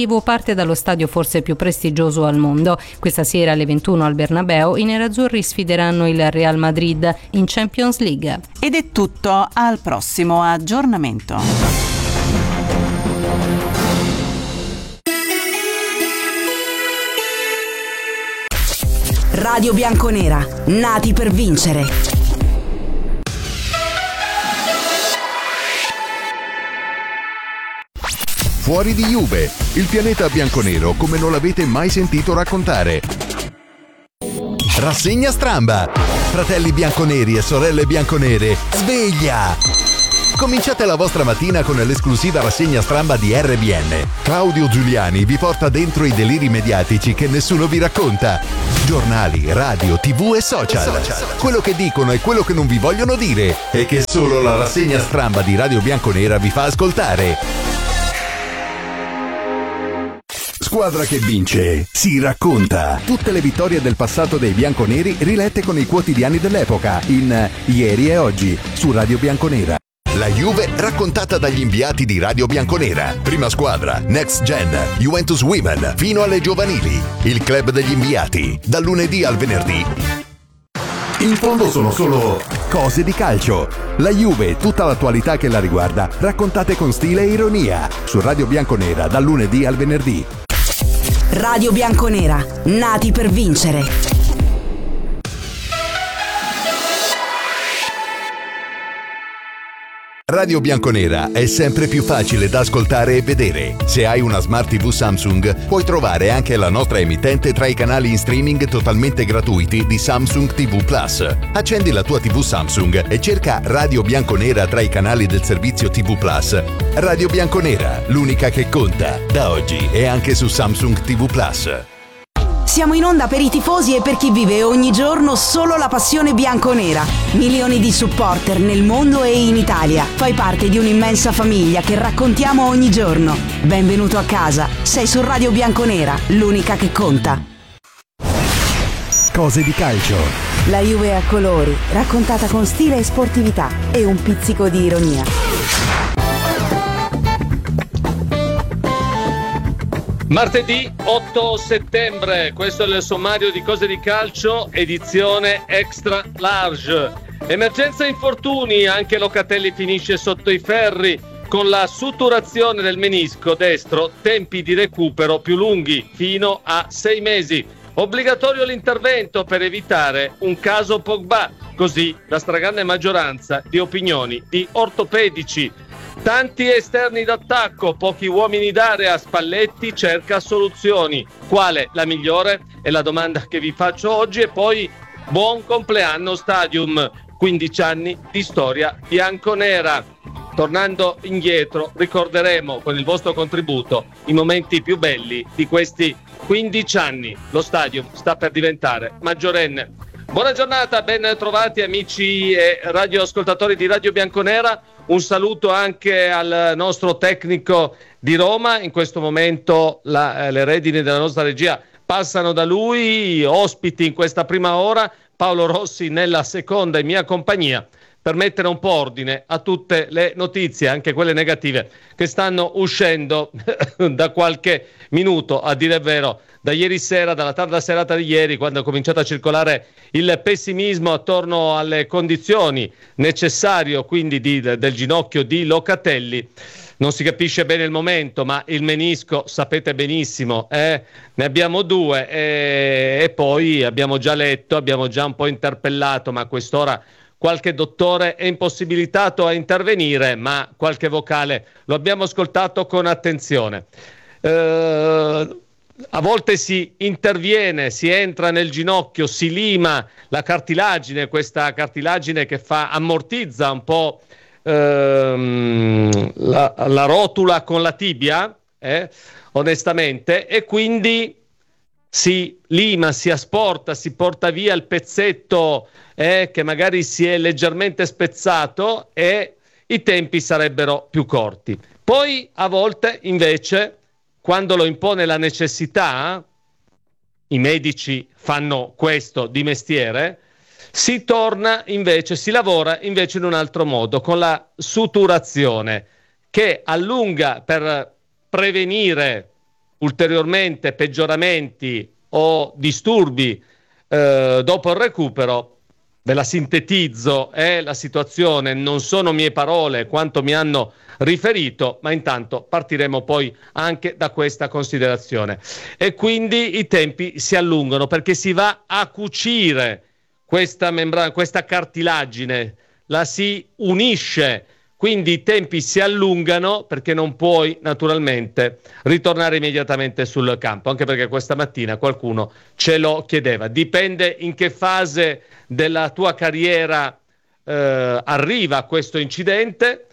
l'arrivo parte dallo stadio forse più prestigioso al mondo. Questa sera alle ventuno al Bernabeu i nerazzurri sfideranno il Real Madrid in Champions League.
Ed è tutto, al prossimo aggiornamento.
Radio Bianconera, nati per vincere.
Fuori di Juve, il pianeta bianconero come non l'avete mai sentito raccontare. Rassegna stramba. Fratelli bianconeri e sorelle bianconere, sveglia! Cominciate la vostra mattina con l'esclusiva rassegna stramba di R B N. Claudio Giuliani vi porta dentro i deliri mediatici che nessuno vi racconta. Giornali, radio, tv e social. Quello che dicono e quello che non vi vogliono dire e che solo la rassegna stramba di Radio Bianconera vi fa ascoltare. Squadra che vince si racconta. Tutte le vittorie del passato dei bianconeri rilette con i quotidiani dell'epoca in Ieri e Oggi su Radio Bianconera. La Juve raccontata dagli inviati di Radio Bianconera. Prima squadra, Next Gen, Juventus Women, fino alle giovanili. Il club degli inviati, dal lunedì al venerdì. In fondo sono solo cose di calcio. La Juve e tutta l'attualità che la riguarda, raccontate con stile e ironia. Su Radio Bianconera, dal lunedì al venerdì.
Radio Bianconera, nati per vincere.
Radio Bianconera è sempre più facile da ascoltare e vedere. Se hai una Smart tivù Samsung, puoi trovare anche la nostra emittente tra i canali in streaming totalmente gratuiti di Samsung tivù Plus. Accendi la tua tivù Samsung e cerca Radio Bianconera tra i canali del servizio tivù Plus. Radio Bianconera, l'unica che conta, da oggi e anche su Samsung tivù Plus.
Siamo in onda per i tifosi e per chi vive ogni giorno solo la passione bianconera. Milioni di supporter nel mondo e in Italia. Fai parte di un'immensa famiglia che raccontiamo ogni giorno. Benvenuto a casa. Sei su Radio Bianconera, l'unica che conta.
Cose di calcio.
La Juve a colori, raccontata con stile e sportività e un pizzico di ironia.
Martedì otto settembre, questo è il sommario di Cose di Calcio, edizione extra large. Emergenza infortuni, anche Locatelli finisce sotto i ferri con la sutturazione del menisco destro, tempi di recupero più lunghi, fino a sei mesi. Obbligatorio l'intervento per evitare un caso Pogba, così la stragrande maggioranza di opinioni di ortopedici. Tanti esterni d'attacco, pochi uomini d'area, Spalletti cerca soluzioni. Quale la migliore? È la domanda che vi faccio oggi. E poi buon compleanno Stadium, quindici anni di storia bianconera. Tornando indietro ricorderemo con il vostro contributo i momenti più belli di questi quindici anni. Lo Stadium sta per diventare maggiorenne. Buona giornata, ben trovati amici e radioascoltatori di Radio Bianconera. Un saluto anche al nostro tecnico di Roma. In questo momento la, eh, le redini della nostra regia passano da lui. Ospiti in questa prima ora, Paolo Rossi nella seconda in mia compagnia, per mettere un po' ordine a tutte le notizie, anche quelle negative, che stanno uscendo da qualche minuto, a dire il vero, da ieri sera, dalla tarda serata di ieri, quando è cominciato a circolare il pessimismo attorno alle condizioni necessarie, quindi di, del ginocchio di Locatelli. Non si capisce bene il momento, ma il menisco, sapete benissimo, eh? Ne abbiamo due e, e poi abbiamo già letto, abbiamo già un po' interpellato, ma a quest'ora qualche dottore è impossibilitato a intervenire, ma qualche vocale lo abbiamo ascoltato con attenzione. Eh, a volte si interviene, si entra nel ginocchio, si lima la cartilagine, questa cartilagine che fa ammortizza un po' ehm, la, la rotula con la tibia, eh, onestamente, e quindi si lima, si asporta, si porta via il pezzetto eh, che magari si è leggermente spezzato e i tempi sarebbero più corti. Poi a volte invece, quando lo impone la necessità, i medici fanno questo di mestiere, si torna invece, si lavora invece in un altro modo, con la suturazione, che allunga per prevenire ulteriormente peggioramenti o disturbi eh, dopo il recupero, ve la sintetizzo, è la situazione, non sono mie parole quanto mi hanno riferito, ma intanto partiremo poi anche da questa considerazione. E quindi i tempi si allungano perché si va a cucire questa membrana, questa cartilagine, la si unisce, quindi i tempi si allungano perché non puoi naturalmente ritornare immediatamente sul campo, anche perché questa mattina qualcuno ce lo chiedeva. Dipende in che fase della tua carriera eh, arriva questo incidente.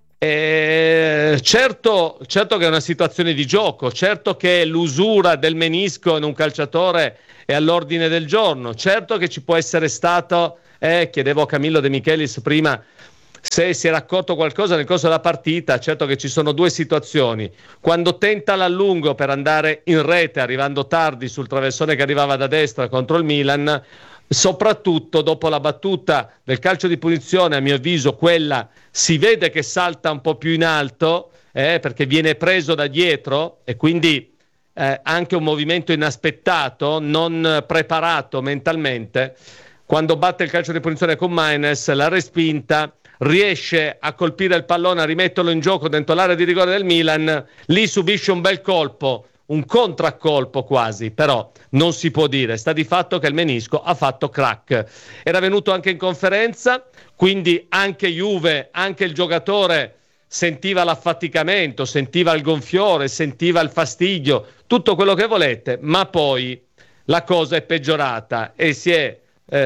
Eh, certo, certo che è una situazione di gioco, certo che l'usura del menisco in un calciatore è all'ordine del giorno, certo che ci può essere stato, eh, chiedevo a Camillo De Michelis prima se si era accorto qualcosa nel corso della partita. Certo che ci sono due situazioni: quando tenta l'allungo per andare in rete arrivando tardi sul traversone che arrivava da destra contro il Milan, soprattutto dopo la battuta del calcio di punizione, a mio avviso quella si vede che salta un po' più in alto eh, perché viene preso da dietro e quindi eh, anche un movimento inaspettato, non preparato mentalmente. Quando batte il calcio di punizione con Maines, la respinta, riesce a colpire il pallone, a rimetterlo in gioco dentro l'area di rigore del Milan, lì subisce un bel colpo, un contraccolpo quasi, però non si può dire, sta di fatto che il menisco ha fatto crack. Era venuto anche in conferenza, quindi anche Juve, anche il giocatore sentiva l'affaticamento, sentiva il gonfiore, sentiva il fastidio, tutto quello che volete, ma poi la cosa è peggiorata e si è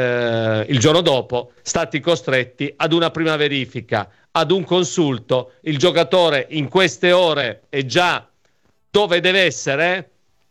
eh, il giorno dopo stati costretti ad una prima verifica, ad un consulto. Il giocatore in queste ore è già dove deve essere,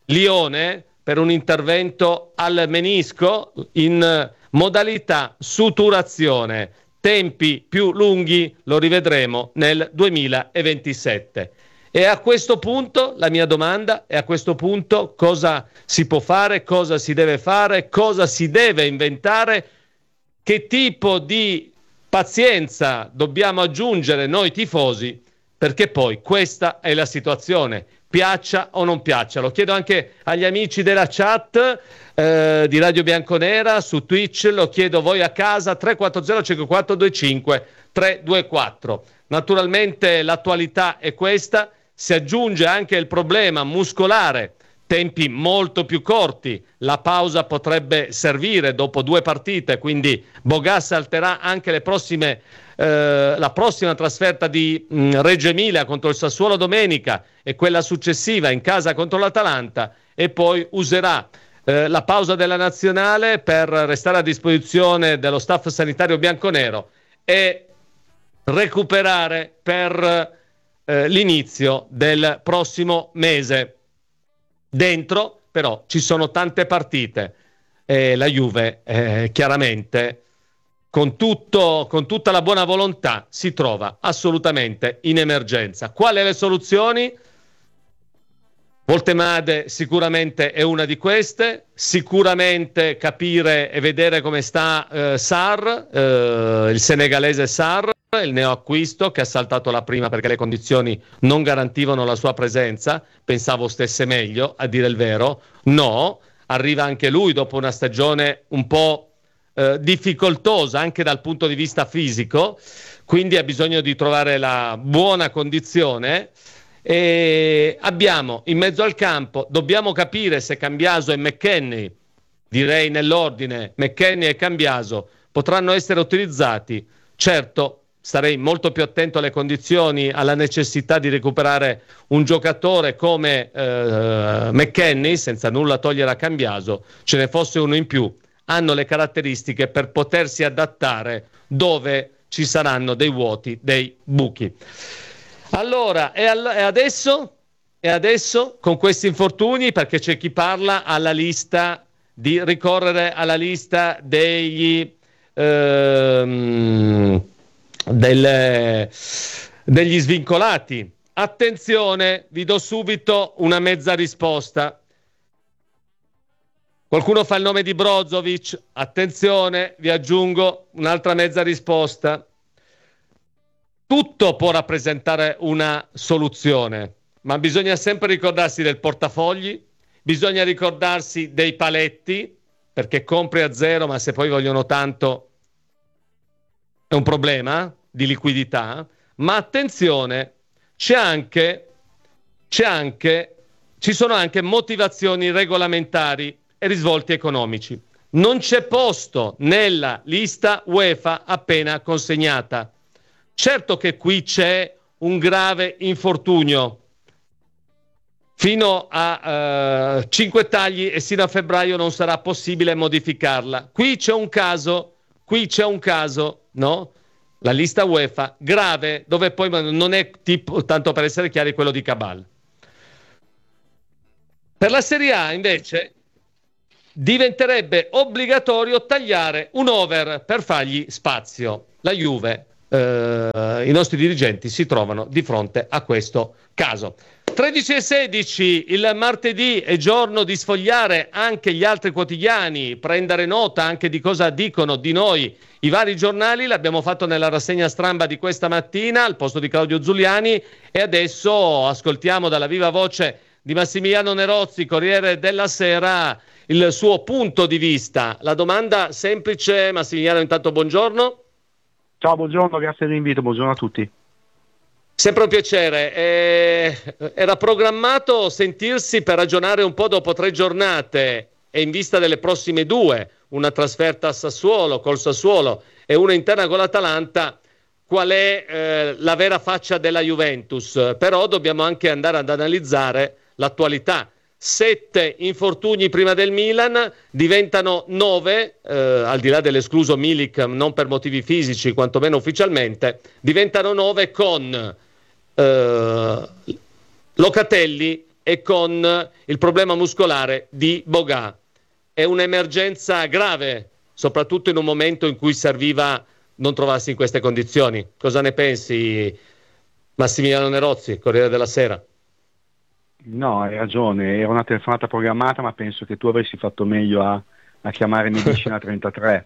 Lione, per un intervento al menisco in modalità suturazione. Tempi più lunghi lo rivedremo nel duemilaventisette. E a questo punto la mia domanda è: a questo punto cosa si può fare, cosa si deve fare, cosa si deve inventare, che tipo di pazienza dobbiamo aggiungere noi tifosi, perché poi questa è la situazione, piaccia o non piaccia. Lo chiedo anche agli amici della chat eh, di Radio Bianconera su Twitch, lo chiedo voi a casa, tre quattro zero cinque quattro due cinque tre due quattro. Naturalmente l'attualità è questa, si aggiunge anche il problema muscolare, tempi molto più corti, la pausa potrebbe servire dopo due partite, quindi Boga salterà anche le prossime, eh, la prossima trasferta di mh, Reggio Emilia contro il Sassuolo domenica e quella successiva in casa contro l'Atalanta, e poi userà eh, la pausa della nazionale per restare a disposizione dello staff sanitario bianconero e recuperare per eh, l'inizio del prossimo mese. Dentro però ci sono tante partite e la Juve eh, chiaramente con, tutto, con tutta la buona volontà si trova assolutamente in emergenza. Quali le soluzioni? Voltemade sicuramente è una di queste, sicuramente capire e vedere come sta eh, Sarr, eh, il senegalese Sarr, il neoacquisto che ha saltato la prima perché le condizioni non garantivano la sua presenza. Pensavo stesse meglio, a dire il vero. No, arriva anche lui dopo una stagione un po' eh, difficoltosa anche dal punto di vista fisico, quindi ha bisogno di trovare la buona condizione. E abbiamo in mezzo al campo, dobbiamo capire se Cambiaso e McKennie, direi nell'ordine McKennie e Cambiaso, potranno essere utilizzati. Certo, starei molto più attento alle condizioni, alla necessità di recuperare un giocatore come eh, McKennie, senza nulla togliere a Cambiaso, ce ne fosse uno in più, hanno le caratteristiche per potersi adattare dove ci saranno dei vuoti, dei buchi. Allora, e, all- e adesso? E adesso con questi infortuni, perché c'è chi parla alla lista di ricorrere alla lista degli ehm, delle, degli svincolati. Attenzione, vi do subito una mezza risposta. Qualcuno fa il nome di Brozovic, attenzione, vi aggiungo un'altra mezza risposta. Tutto può rappresentare una soluzione, ma bisogna sempre ricordarsi del portafogli, bisogna ricordarsi dei paletti, perché compri a zero, ma se poi vogliono tanto è un problema di liquidità. Ma attenzione, c'è anche, c'è anche, ci sono anche motivazioni regolamentari e risvolti economici. Non c'è posto nella lista UEFA appena consegnata. Certo che qui c'è un grave infortunio. Fino a uh, cinque tagli e sino a febbraio non sarà possibile modificarla. Qui c'è un caso, qui c'è un caso, no? La lista UEFA grave, dove poi non è tipo, tanto per essere chiari, quello di Cabal. Per la Serie A invece diventerebbe obbligatorio tagliare un over per fargli spazio. La Juve, eh, i nostri dirigenti si trovano di fronte a questo caso. tredici e sedici, il martedì è giorno di sfogliare anche gli altri quotidiani, prendere nota anche di cosa dicono di noi i vari giornali. L'abbiamo fatto nella rassegna stramba di questa mattina al posto di Claudio Zuliani e adesso ascoltiamo dalla viva voce di Massimiliano Nerozzi, Corriere della Sera, il suo punto di vista. La domanda semplice, Massimiliano, intanto buongiorno.
Ciao, buongiorno, grazie dell'invito, buongiorno a tutti.
Sempre un piacere. Eh, era programmato sentirsi per ragionare un po' dopo tre giornate e in vista delle prossime due, una trasferta a Sassuolo, col Sassuolo e una interna con l'Atalanta, qual è eh, la vera faccia della Juventus. Però dobbiamo anche andare ad analizzare l'attualità. Sette infortuni prima del Milan, diventano nove, eh, al di là dell'escluso Milik, non per motivi fisici, quantomeno ufficialmente, diventano nove con eh, Locatelli e con il problema muscolare di Boga. È un'emergenza grave, soprattutto in un momento in cui serviva non trovarsi in queste condizioni. Cosa ne pensi, Massimiliano Nerozzi, Corriere della Sera?
No, hai ragione, era una telefonata programmata, ma penso che tu avresti fatto meglio a, a chiamare Medicina trentatré.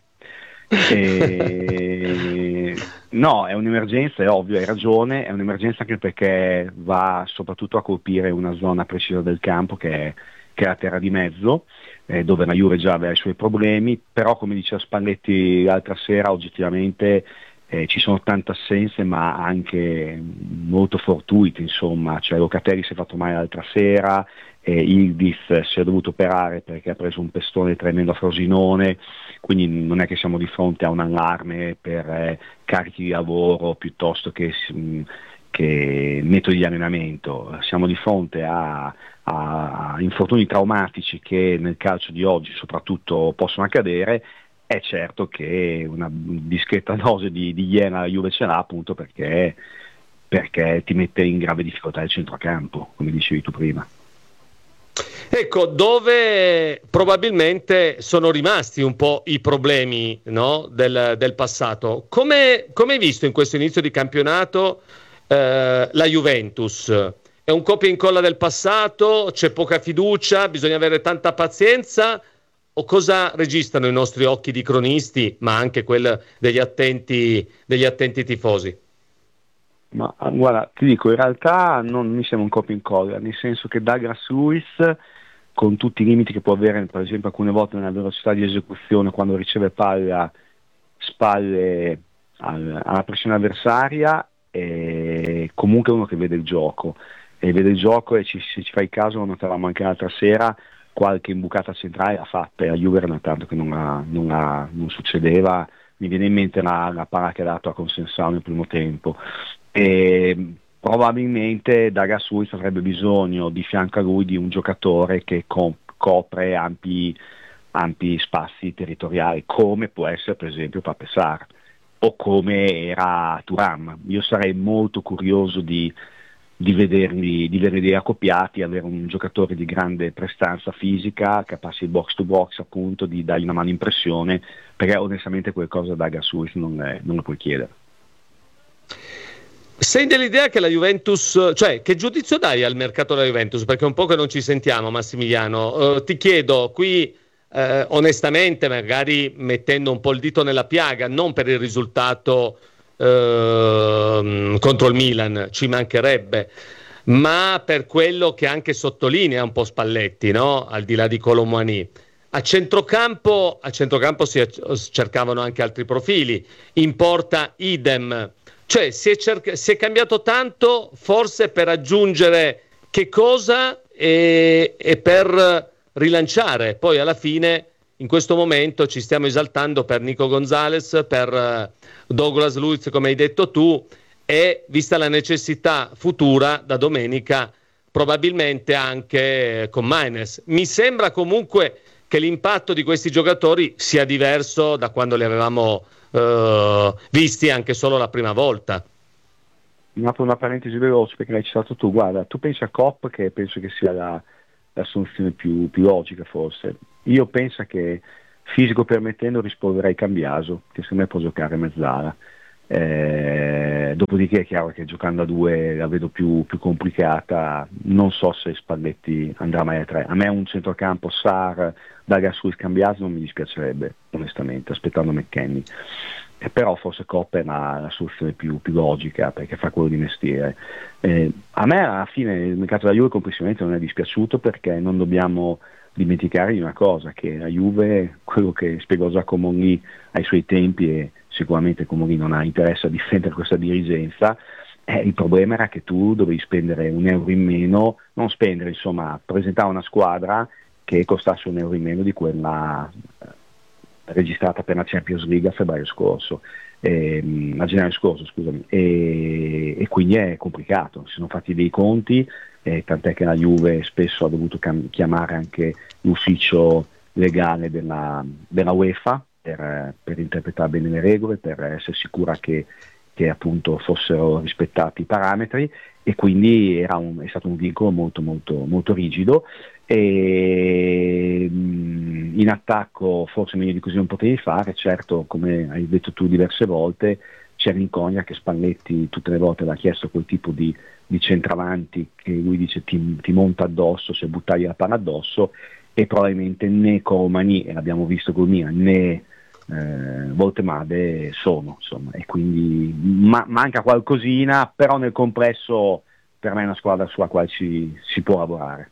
E... No, è un'emergenza, è ovvio, hai ragione, è un'emergenza anche perché va soprattutto a colpire una zona precisa del campo che è, che è la terra di mezzo, eh, dove la Juve già aveva i suoi problemi, però come diceva Spalletti l'altra sera, oggettivamente Eh, ci sono tante assenze ma anche molto fortuite, insomma, cioè Locatelli si è fatto male l'altra sera, eh, Ildiz si è dovuto operare perché ha preso un pestone tremendo a Frosinone, quindi non è che siamo di fronte a un allarme per eh, carichi di lavoro piuttosto che, che metodi di allenamento, siamo di fronte a, a infortuni traumatici che nel calcio di oggi soprattutto possono accadere. È certo che una discreta dose di, di iena la Juve ce l'ha, appunto perché, perché ti mette in grave difficoltà il centrocampo, come dicevi tu prima.
Ecco, dove probabilmente sono rimasti un po' i problemi, no, del, del passato. Come, come hai visto in questo inizio di campionato eh, la Juventus? È un copia e incolla del passato? C'è poca fiducia? Bisogna avere tanta pazienza? O cosa registrano i nostri occhi di cronisti, ma anche quelli degli attenti, degli attenti tifosi?
Ma guarda, ti dico, in realtà non mi sembra un copia e incolla, nel senso che Douglas Luiz, con tutti i limiti che può avere, per esempio alcune volte nella velocità di esecuzione, quando riceve palla spalle al, alla pressione avversaria, è comunque uno che vede il gioco, e vede il gioco e ci, se ci fai caso, lo notavamo anche l'altra sera, qualche imbucata centrale l'ha fatta, e a Juve era tanto che non, ha, non, ha, non succedeva. Mi viene in mente la, la palla che ha dato a Consensao nel primo tempo, e probabilmente Douglas Luiz avrebbe bisogno di fianco a lui di un giocatore che co- copre ampi, ampi spazi territoriali, come può essere per esempio Pape Sarr o come era Thuram. Io sarei molto curioso di di vederli, di vederli accoppiati, avere un giocatore di grande prestanza fisica, capace di box to box, appunto, di dargli una mano in pressione, perché onestamente qualcosa da Gassuis non, è, non lo puoi chiedere.
Sei dell'idea che la Juventus, cioè che giudizio dai al mercato della Juventus? Perché è un po' che non ci sentiamo, Massimiliano. Uh, ti chiedo qui uh, onestamente, magari mettendo un po' il dito nella piaga, non per il risultato Uh, contro il Milan, ci mancherebbe, ma per quello che anche sottolinea un po' Spalletti, no? Al di là di Kolo Muani. A centrocampo, a centrocampo si cercavano anche altri profili, in porta idem, cioè si è, cerca- si è cambiato tanto forse per aggiungere che cosa e, e per rilanciare, poi alla fine in questo momento ci stiamo esaltando per Nico Gonzalez, per Douglas Luiz come hai detto tu, e vista la necessità futura da domenica probabilmente anche con Maines. Mi sembra comunque che l'impatto di questi giocatori sia diverso da quando li avevamo uh, visti anche solo la prima volta.
Un apro una parentesi veloce perché l'hai citato tu, guarda, tu pensi a Kopp, che penso che sia la, la soluzione più, più logica forse. Io penso che fisico permettendo rispolverei Cambiaso, che secondo me può giocare mezzala. Eh, dopodiché è chiaro che giocando a due la vedo più, più complicata, non so se Spalletti andrà mai a tre. A me un centrocampo Sar, Douglas Luiz, Cambiaso non mi dispiacerebbe onestamente, aspettando McKennie, eh, però forse Kopp è la, la soluzione più, più logica perché fa quello di mestiere. Eh, a me alla fine il mercato della Juve complessivamente non è dispiaciuto, perché non dobbiamo dimenticare di una cosa, che la Juve, quello che spiegò Giacomo lì ai suoi tempi, e sicuramente Comolli non ha interesse a difendere questa dirigenza, eh, il problema era che tu dovevi spendere un euro in meno, non spendere, insomma, presentare una squadra che costasse un euro in meno di quella eh, registrata per la Champions League a febbraio scorso, ehm, a gennaio scorso, scusami, e, e quindi è complicato, si sono fatti dei conti, eh, tant'è che la Juve spesso ha dovuto cam- chiamare anche l'ufficio legale della, della UEFA per, per interpretare bene le regole, per essere sicura che, che appunto fossero rispettati i parametri, e quindi era un, è stato un vincolo molto molto molto rigido, e mh, in attacco forse meglio di così non potevi fare. Certo, come hai detto tu diverse volte, c'è l'incognita che Spalletti tutte le volte l'ha chiesto quel tipo di, di centravanti che lui dice ti, ti monta addosso, se buttagli la palla addosso, e probabilmente né Coromani, e l'abbiamo visto con Milan, né eh, Voltemade sono, insomma, e quindi ma, manca qualcosina, però nel complesso per me è una squadra sulla quale ci, si può lavorare.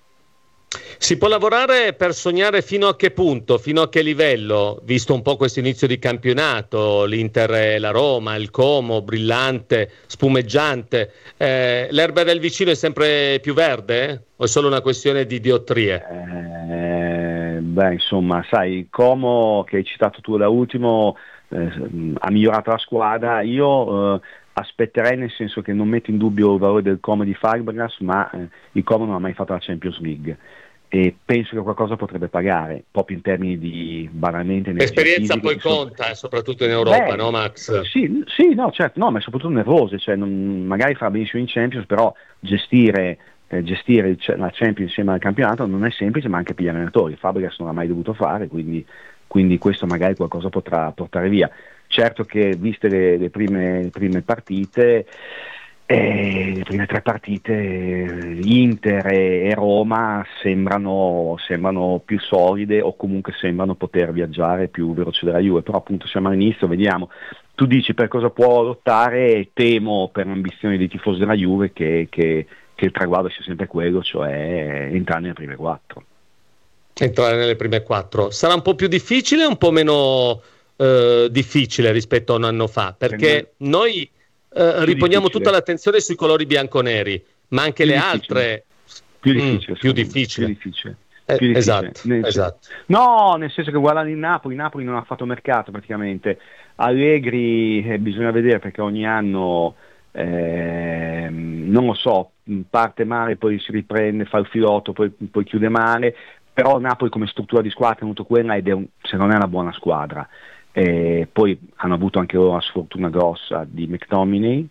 Si può lavorare per sognare fino a che punto, fino a che livello, visto un po' questo inizio di campionato, l'Inter e la Roma, il Como, brillante, spumeggiante, eh, l'erba del vicino è sempre più verde, eh? O è solo una questione di diottrie?
Eh, beh, insomma, sai, il Como che hai citato tu da ultimo eh, ha migliorato la squadra. Io eh, aspetterei, nel senso che non metto in dubbio il valore del Como di Fabregas, ma eh, il Como non ha mai fatto la Champions League e penso che qualcosa potrebbe pagare, proprio in termini di banalmente
l'esperienza poi
insomma.
Conta, eh, soprattutto in Europa. Beh, no Max?
Sì, sì, no, certo, no, ma soprattutto nervose, cioè non, magari fa benissimo in Champions, però gestire eh, gestire il, la Champions insieme al campionato non è semplice, ma anche per gli allenatori. Fabregas non l'ha mai dovuto fare, quindi, quindi questo magari qualcosa potrà portare via. Certo che viste le, le, prime, le prime partite, eh, le prime tre partite, Inter e, e Roma sembrano, sembrano più solide, o comunque sembrano poter viaggiare più veloce della Juve, però appunto siamo all'inizio, vediamo. Tu dici per cosa può lottare, temo per l'ambizione dei tifosi della Juve che, che, che il traguardo sia sempre quello, cioè entrare nelle prime quattro.
Entrare nelle prime quattro. Sarà un po' più difficile o un po' meno eh, difficile rispetto a un anno fa? Perché me... noi eh, riponiamo tutta l'attenzione sui colori bianconeri, ma anche più le difficile. altre...
Più difficile.
Mm, più difficile.
Più difficile.
Eh,
più difficile.
Esatto,
nel
esatto.
Senso, no, nel senso che guardando il Napoli, Napoli non ha fatto mercato praticamente. Allegri eh, bisogna vedere, perché ogni anno eh, non lo so, parte male, poi si riprende, fa il filotto, poi, poi chiude male, però Napoli come struttura di squadra ha tenuto quella, ed è un, se non è una buona squadra. Eh, poi hanno avuto anche loro la sfortuna grossa di McTominay,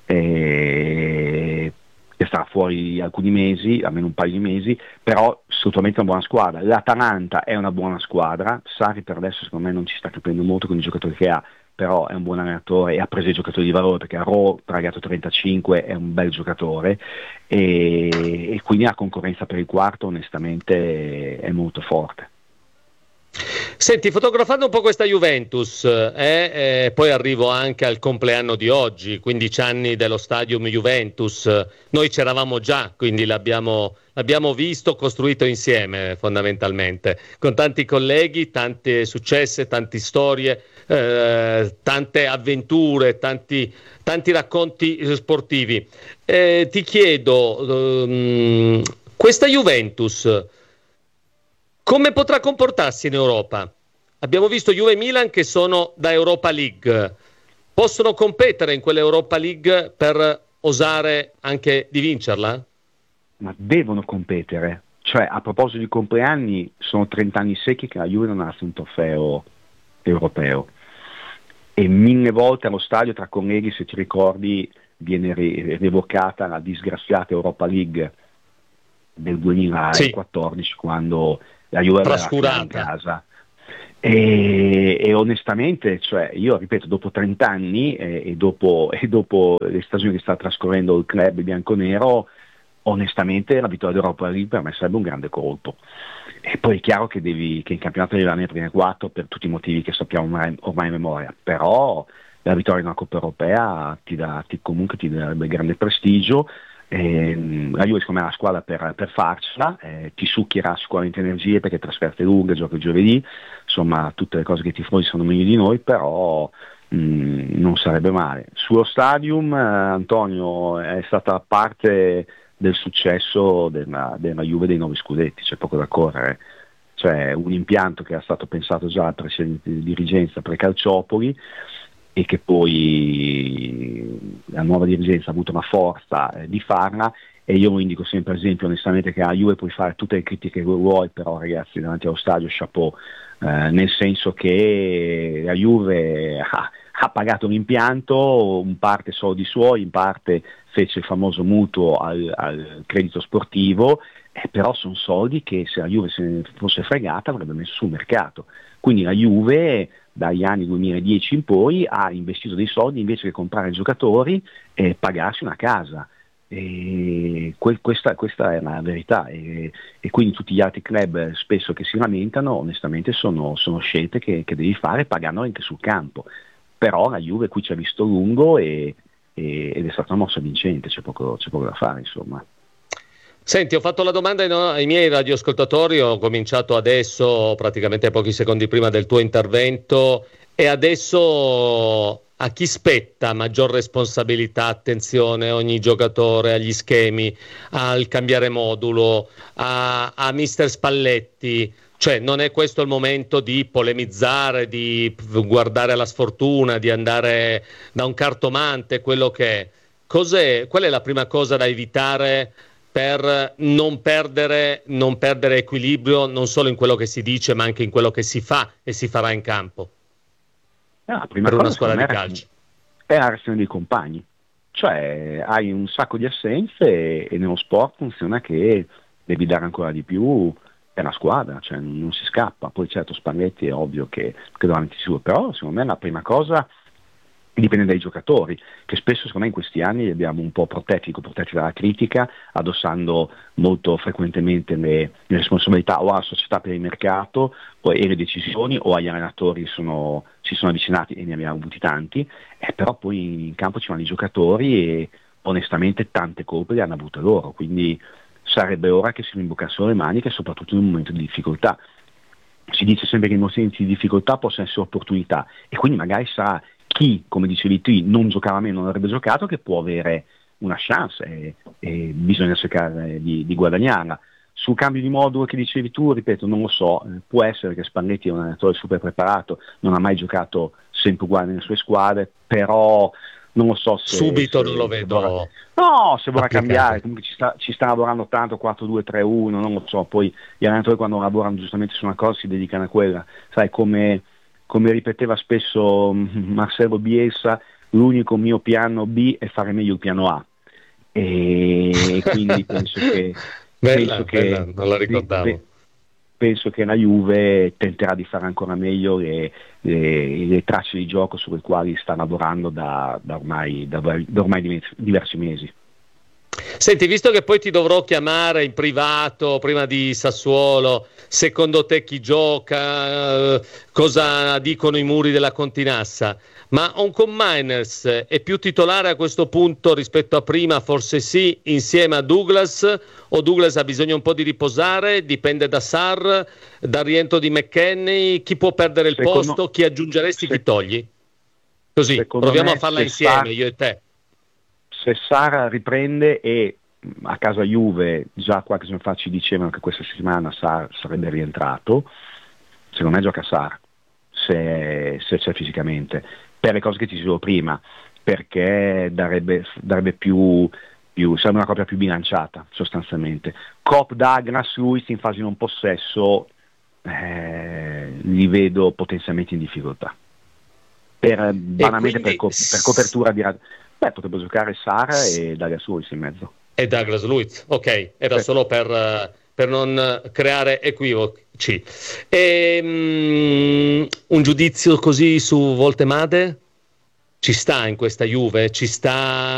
eh, che starà fuori alcuni mesi, almeno un paio di mesi, però assolutamente una buona squadra. L'Atalanta è una buona squadra, Sarri per adesso secondo me non ci sta capendo molto con i giocatori che ha, però è un buon allenatore e ha preso i giocatori di valore, perché Ro, ragazzo trentacinque, è un bel giocatore, e, e quindi la concorrenza per il quarto onestamente è molto forte.
Senti, fotografando un po' questa Juventus, eh, eh, poi arrivo anche al compleanno di oggi, quindici anni dello Stadium Juventus. Noi c'eravamo già, quindi l'abbiamo, l'abbiamo visto, costruito insieme fondamentalmente, con tanti colleghi, tante successe, tante storie, eh, tante avventure, tanti, tanti racconti sportivi. Eh, ti chiedo, um, questa Juventus come potrà comportarsi in Europa? Abbiamo visto Juve e Milan che sono da Europa League. Possono competere in quell'Europa League per osare anche di vincerla?
Ma devono competere. Cioè, a proposito di compleanni, sono trenta anni secchi che la Juve non ha un trofeo europeo. E mille volte allo stadio, tra colleghi, se ti ricordi, viene re- revocata la disgraziata Europa League del duemilaquattordici, sì, quando la Juve aveva in casa. E, e onestamente, cioè, io ripeto, dopo trenta anni eh, e, dopo, e dopo le stagioni che sta trascorrendo il club bianconero, onestamente la vittoria d'Europa League per me sarebbe un grande colpo. E poi è chiaro che, devi, che in campionato devi andare prime quattro per tutti i motivi che sappiamo ormai, ormai in memoria, però la vittoria in una Coppa Europea ti dà, ti, comunque ti darebbe grande prestigio. Eh, la Juve secondo me è la squadra per, per farcela, eh, ti succhierà sicuramente energie perché trasferte lunghe, gioca il giovedì, insomma tutte le cose che i tifosi sono meglio di noi, però mh, non sarebbe male. Sullo Stadium, eh, Antonio, è stata parte del successo della, della Juve dei nove scudetti, c'è poco da correre. Cioè un impianto che era stato pensato già dalla precedente dirigenza pre-Calciopoli e che poi la nuova dirigenza ha avuto la forza eh, di farla, e io lo indico sempre esempio onestamente che a Juve puoi fare tutte le critiche che vuoi, però ragazzi davanti allo stadio chapeau, eh, nel senso che la Juve ha, ha pagato l'impianto, in parte soldi suoi, in parte fece il famoso mutuo al, al credito sportivo, eh, però sono soldi che se la Juve se ne fosse fregata avrebbe messo sul mercato. Quindi la Juve dagli anni duemiladieci in poi ha investito dei soldi invece che comprare giocatori e pagarsi una casa. E que- questa, questa è la verità, e, e quindi tutti gli altri club spesso che si lamentano onestamente sono, sono scelte che, che devi fare pagando anche sul campo. Però la Juve qui ci ha visto lungo e, e, ed è stata una mossa vincente, c'è poco, c'è poco da fare insomma.
Senti, ho fatto la domanda ai, no, ai miei radioascoltatori, ho cominciato adesso, praticamente pochi secondi prima del tuo intervento, e adesso a chi spetta maggior responsabilità, attenzione, ogni giocatore, agli schemi, al cambiare modulo, a, a mister Spalletti? Cioè non è questo il momento di polemizzare, di guardare alla sfortuna, di andare da un cartomante, quello che è. Cos'è, qual è la prima cosa da evitare per non perdere, non perdere equilibrio non solo in quello che si dice ma anche in quello che si fa e si farà in campo?
No, la prima
per
cosa
una squadra di calcio
è la reazione dei compagni, cioè hai un sacco di assenze e, e nello sport funziona che devi dare ancora di più per la squadra, cioè non si scappa. Poi certo Spalletti è ovvio che, che davanti su, però secondo me la prima cosa dipende dai giocatori, che spesso secondo me in questi anni li abbiamo un po' protetti, protetti dalla critica, addossando molto frequentemente le, le responsabilità o alla società per il mercato o, e le decisioni, o agli allenatori che sono, si sono avvicinati, e ne abbiamo avuti tanti, eh, però poi in campo ci vanno i giocatori e onestamente tante colpe le hanno avute loro, quindi sarebbe ora che si rimboccassero le maniche, soprattutto in un momento di difficoltà. Si dice sempre che i momenti di difficoltà possono essere opportunità, e quindi magari sarà chi, come dicevi tu, non giocava meno, non avrebbe giocato, che può avere una chance e, e bisogna cercare di, di guadagnarla. Sul cambio di modulo che dicevi tu, ripeto, non lo so, eh, può essere che Spalletti è un allenatore super preparato, non ha mai giocato sempre uguale nelle sue squadre, però non lo so se...
Subito
se,
non lo vedo.
Vorrà, no, se vorrà cambiare, comunque ci sta, ci sta lavorando tanto, quattro due tre uno, non lo so, poi gli allenatori quando lavorano giustamente su una cosa si dedicano a quella, sai, come... come ripeteva spesso Marcelo Bielsa, l'unico mio piano B è fare meglio il piano A, e quindi penso che,
bella,
penso,
bella,
che
non la ricordavo.
penso che la Juve tenterà di fare ancora meglio le, le, le tracce di gioco sulle quali sta lavorando da, da, ormai, da, da ormai diversi mesi.
Senti, visto che poi ti dovrò chiamare in privato prima di Sassuolo, secondo te chi gioca, cosa dicono i muri della Continassa, ma Oncom Miners è più titolare a questo punto rispetto a prima? Forse sì, insieme a Douglas, o Douglas ha bisogno un po' di riposare? Dipende da Sarr, dal rientro di McKennie? Chi può perdere il secondo, posto? Chi aggiungeresti, se, chi togli? Così, proviamo a farla insieme, Sarr, io e te.
Se Sarr riprende, e a casa Juve già qualche giorno fa ci dicevano che questa settimana Sarr sarebbe rientrato, secondo me gioca Sarr, se, se c'è fisicamente, per le cose che ti dicevo prima, perché darebbe, darebbe più, più sarebbe una coppia più bilanciata sostanzialmente. Coop, Douglas, Luiz in fase non possesso, eh, li vedo potenzialmente in difficoltà, per, banalmente quindi, per, co- per copertura di... Beh, potrebbe giocare Sara e Douglas Luiz in mezzo.
E Douglas Luiz, ok, era sì. solo per, per non creare equivoci. E, um, un giudizio così su Voltemade? Ci sta in questa Juve? Ci sta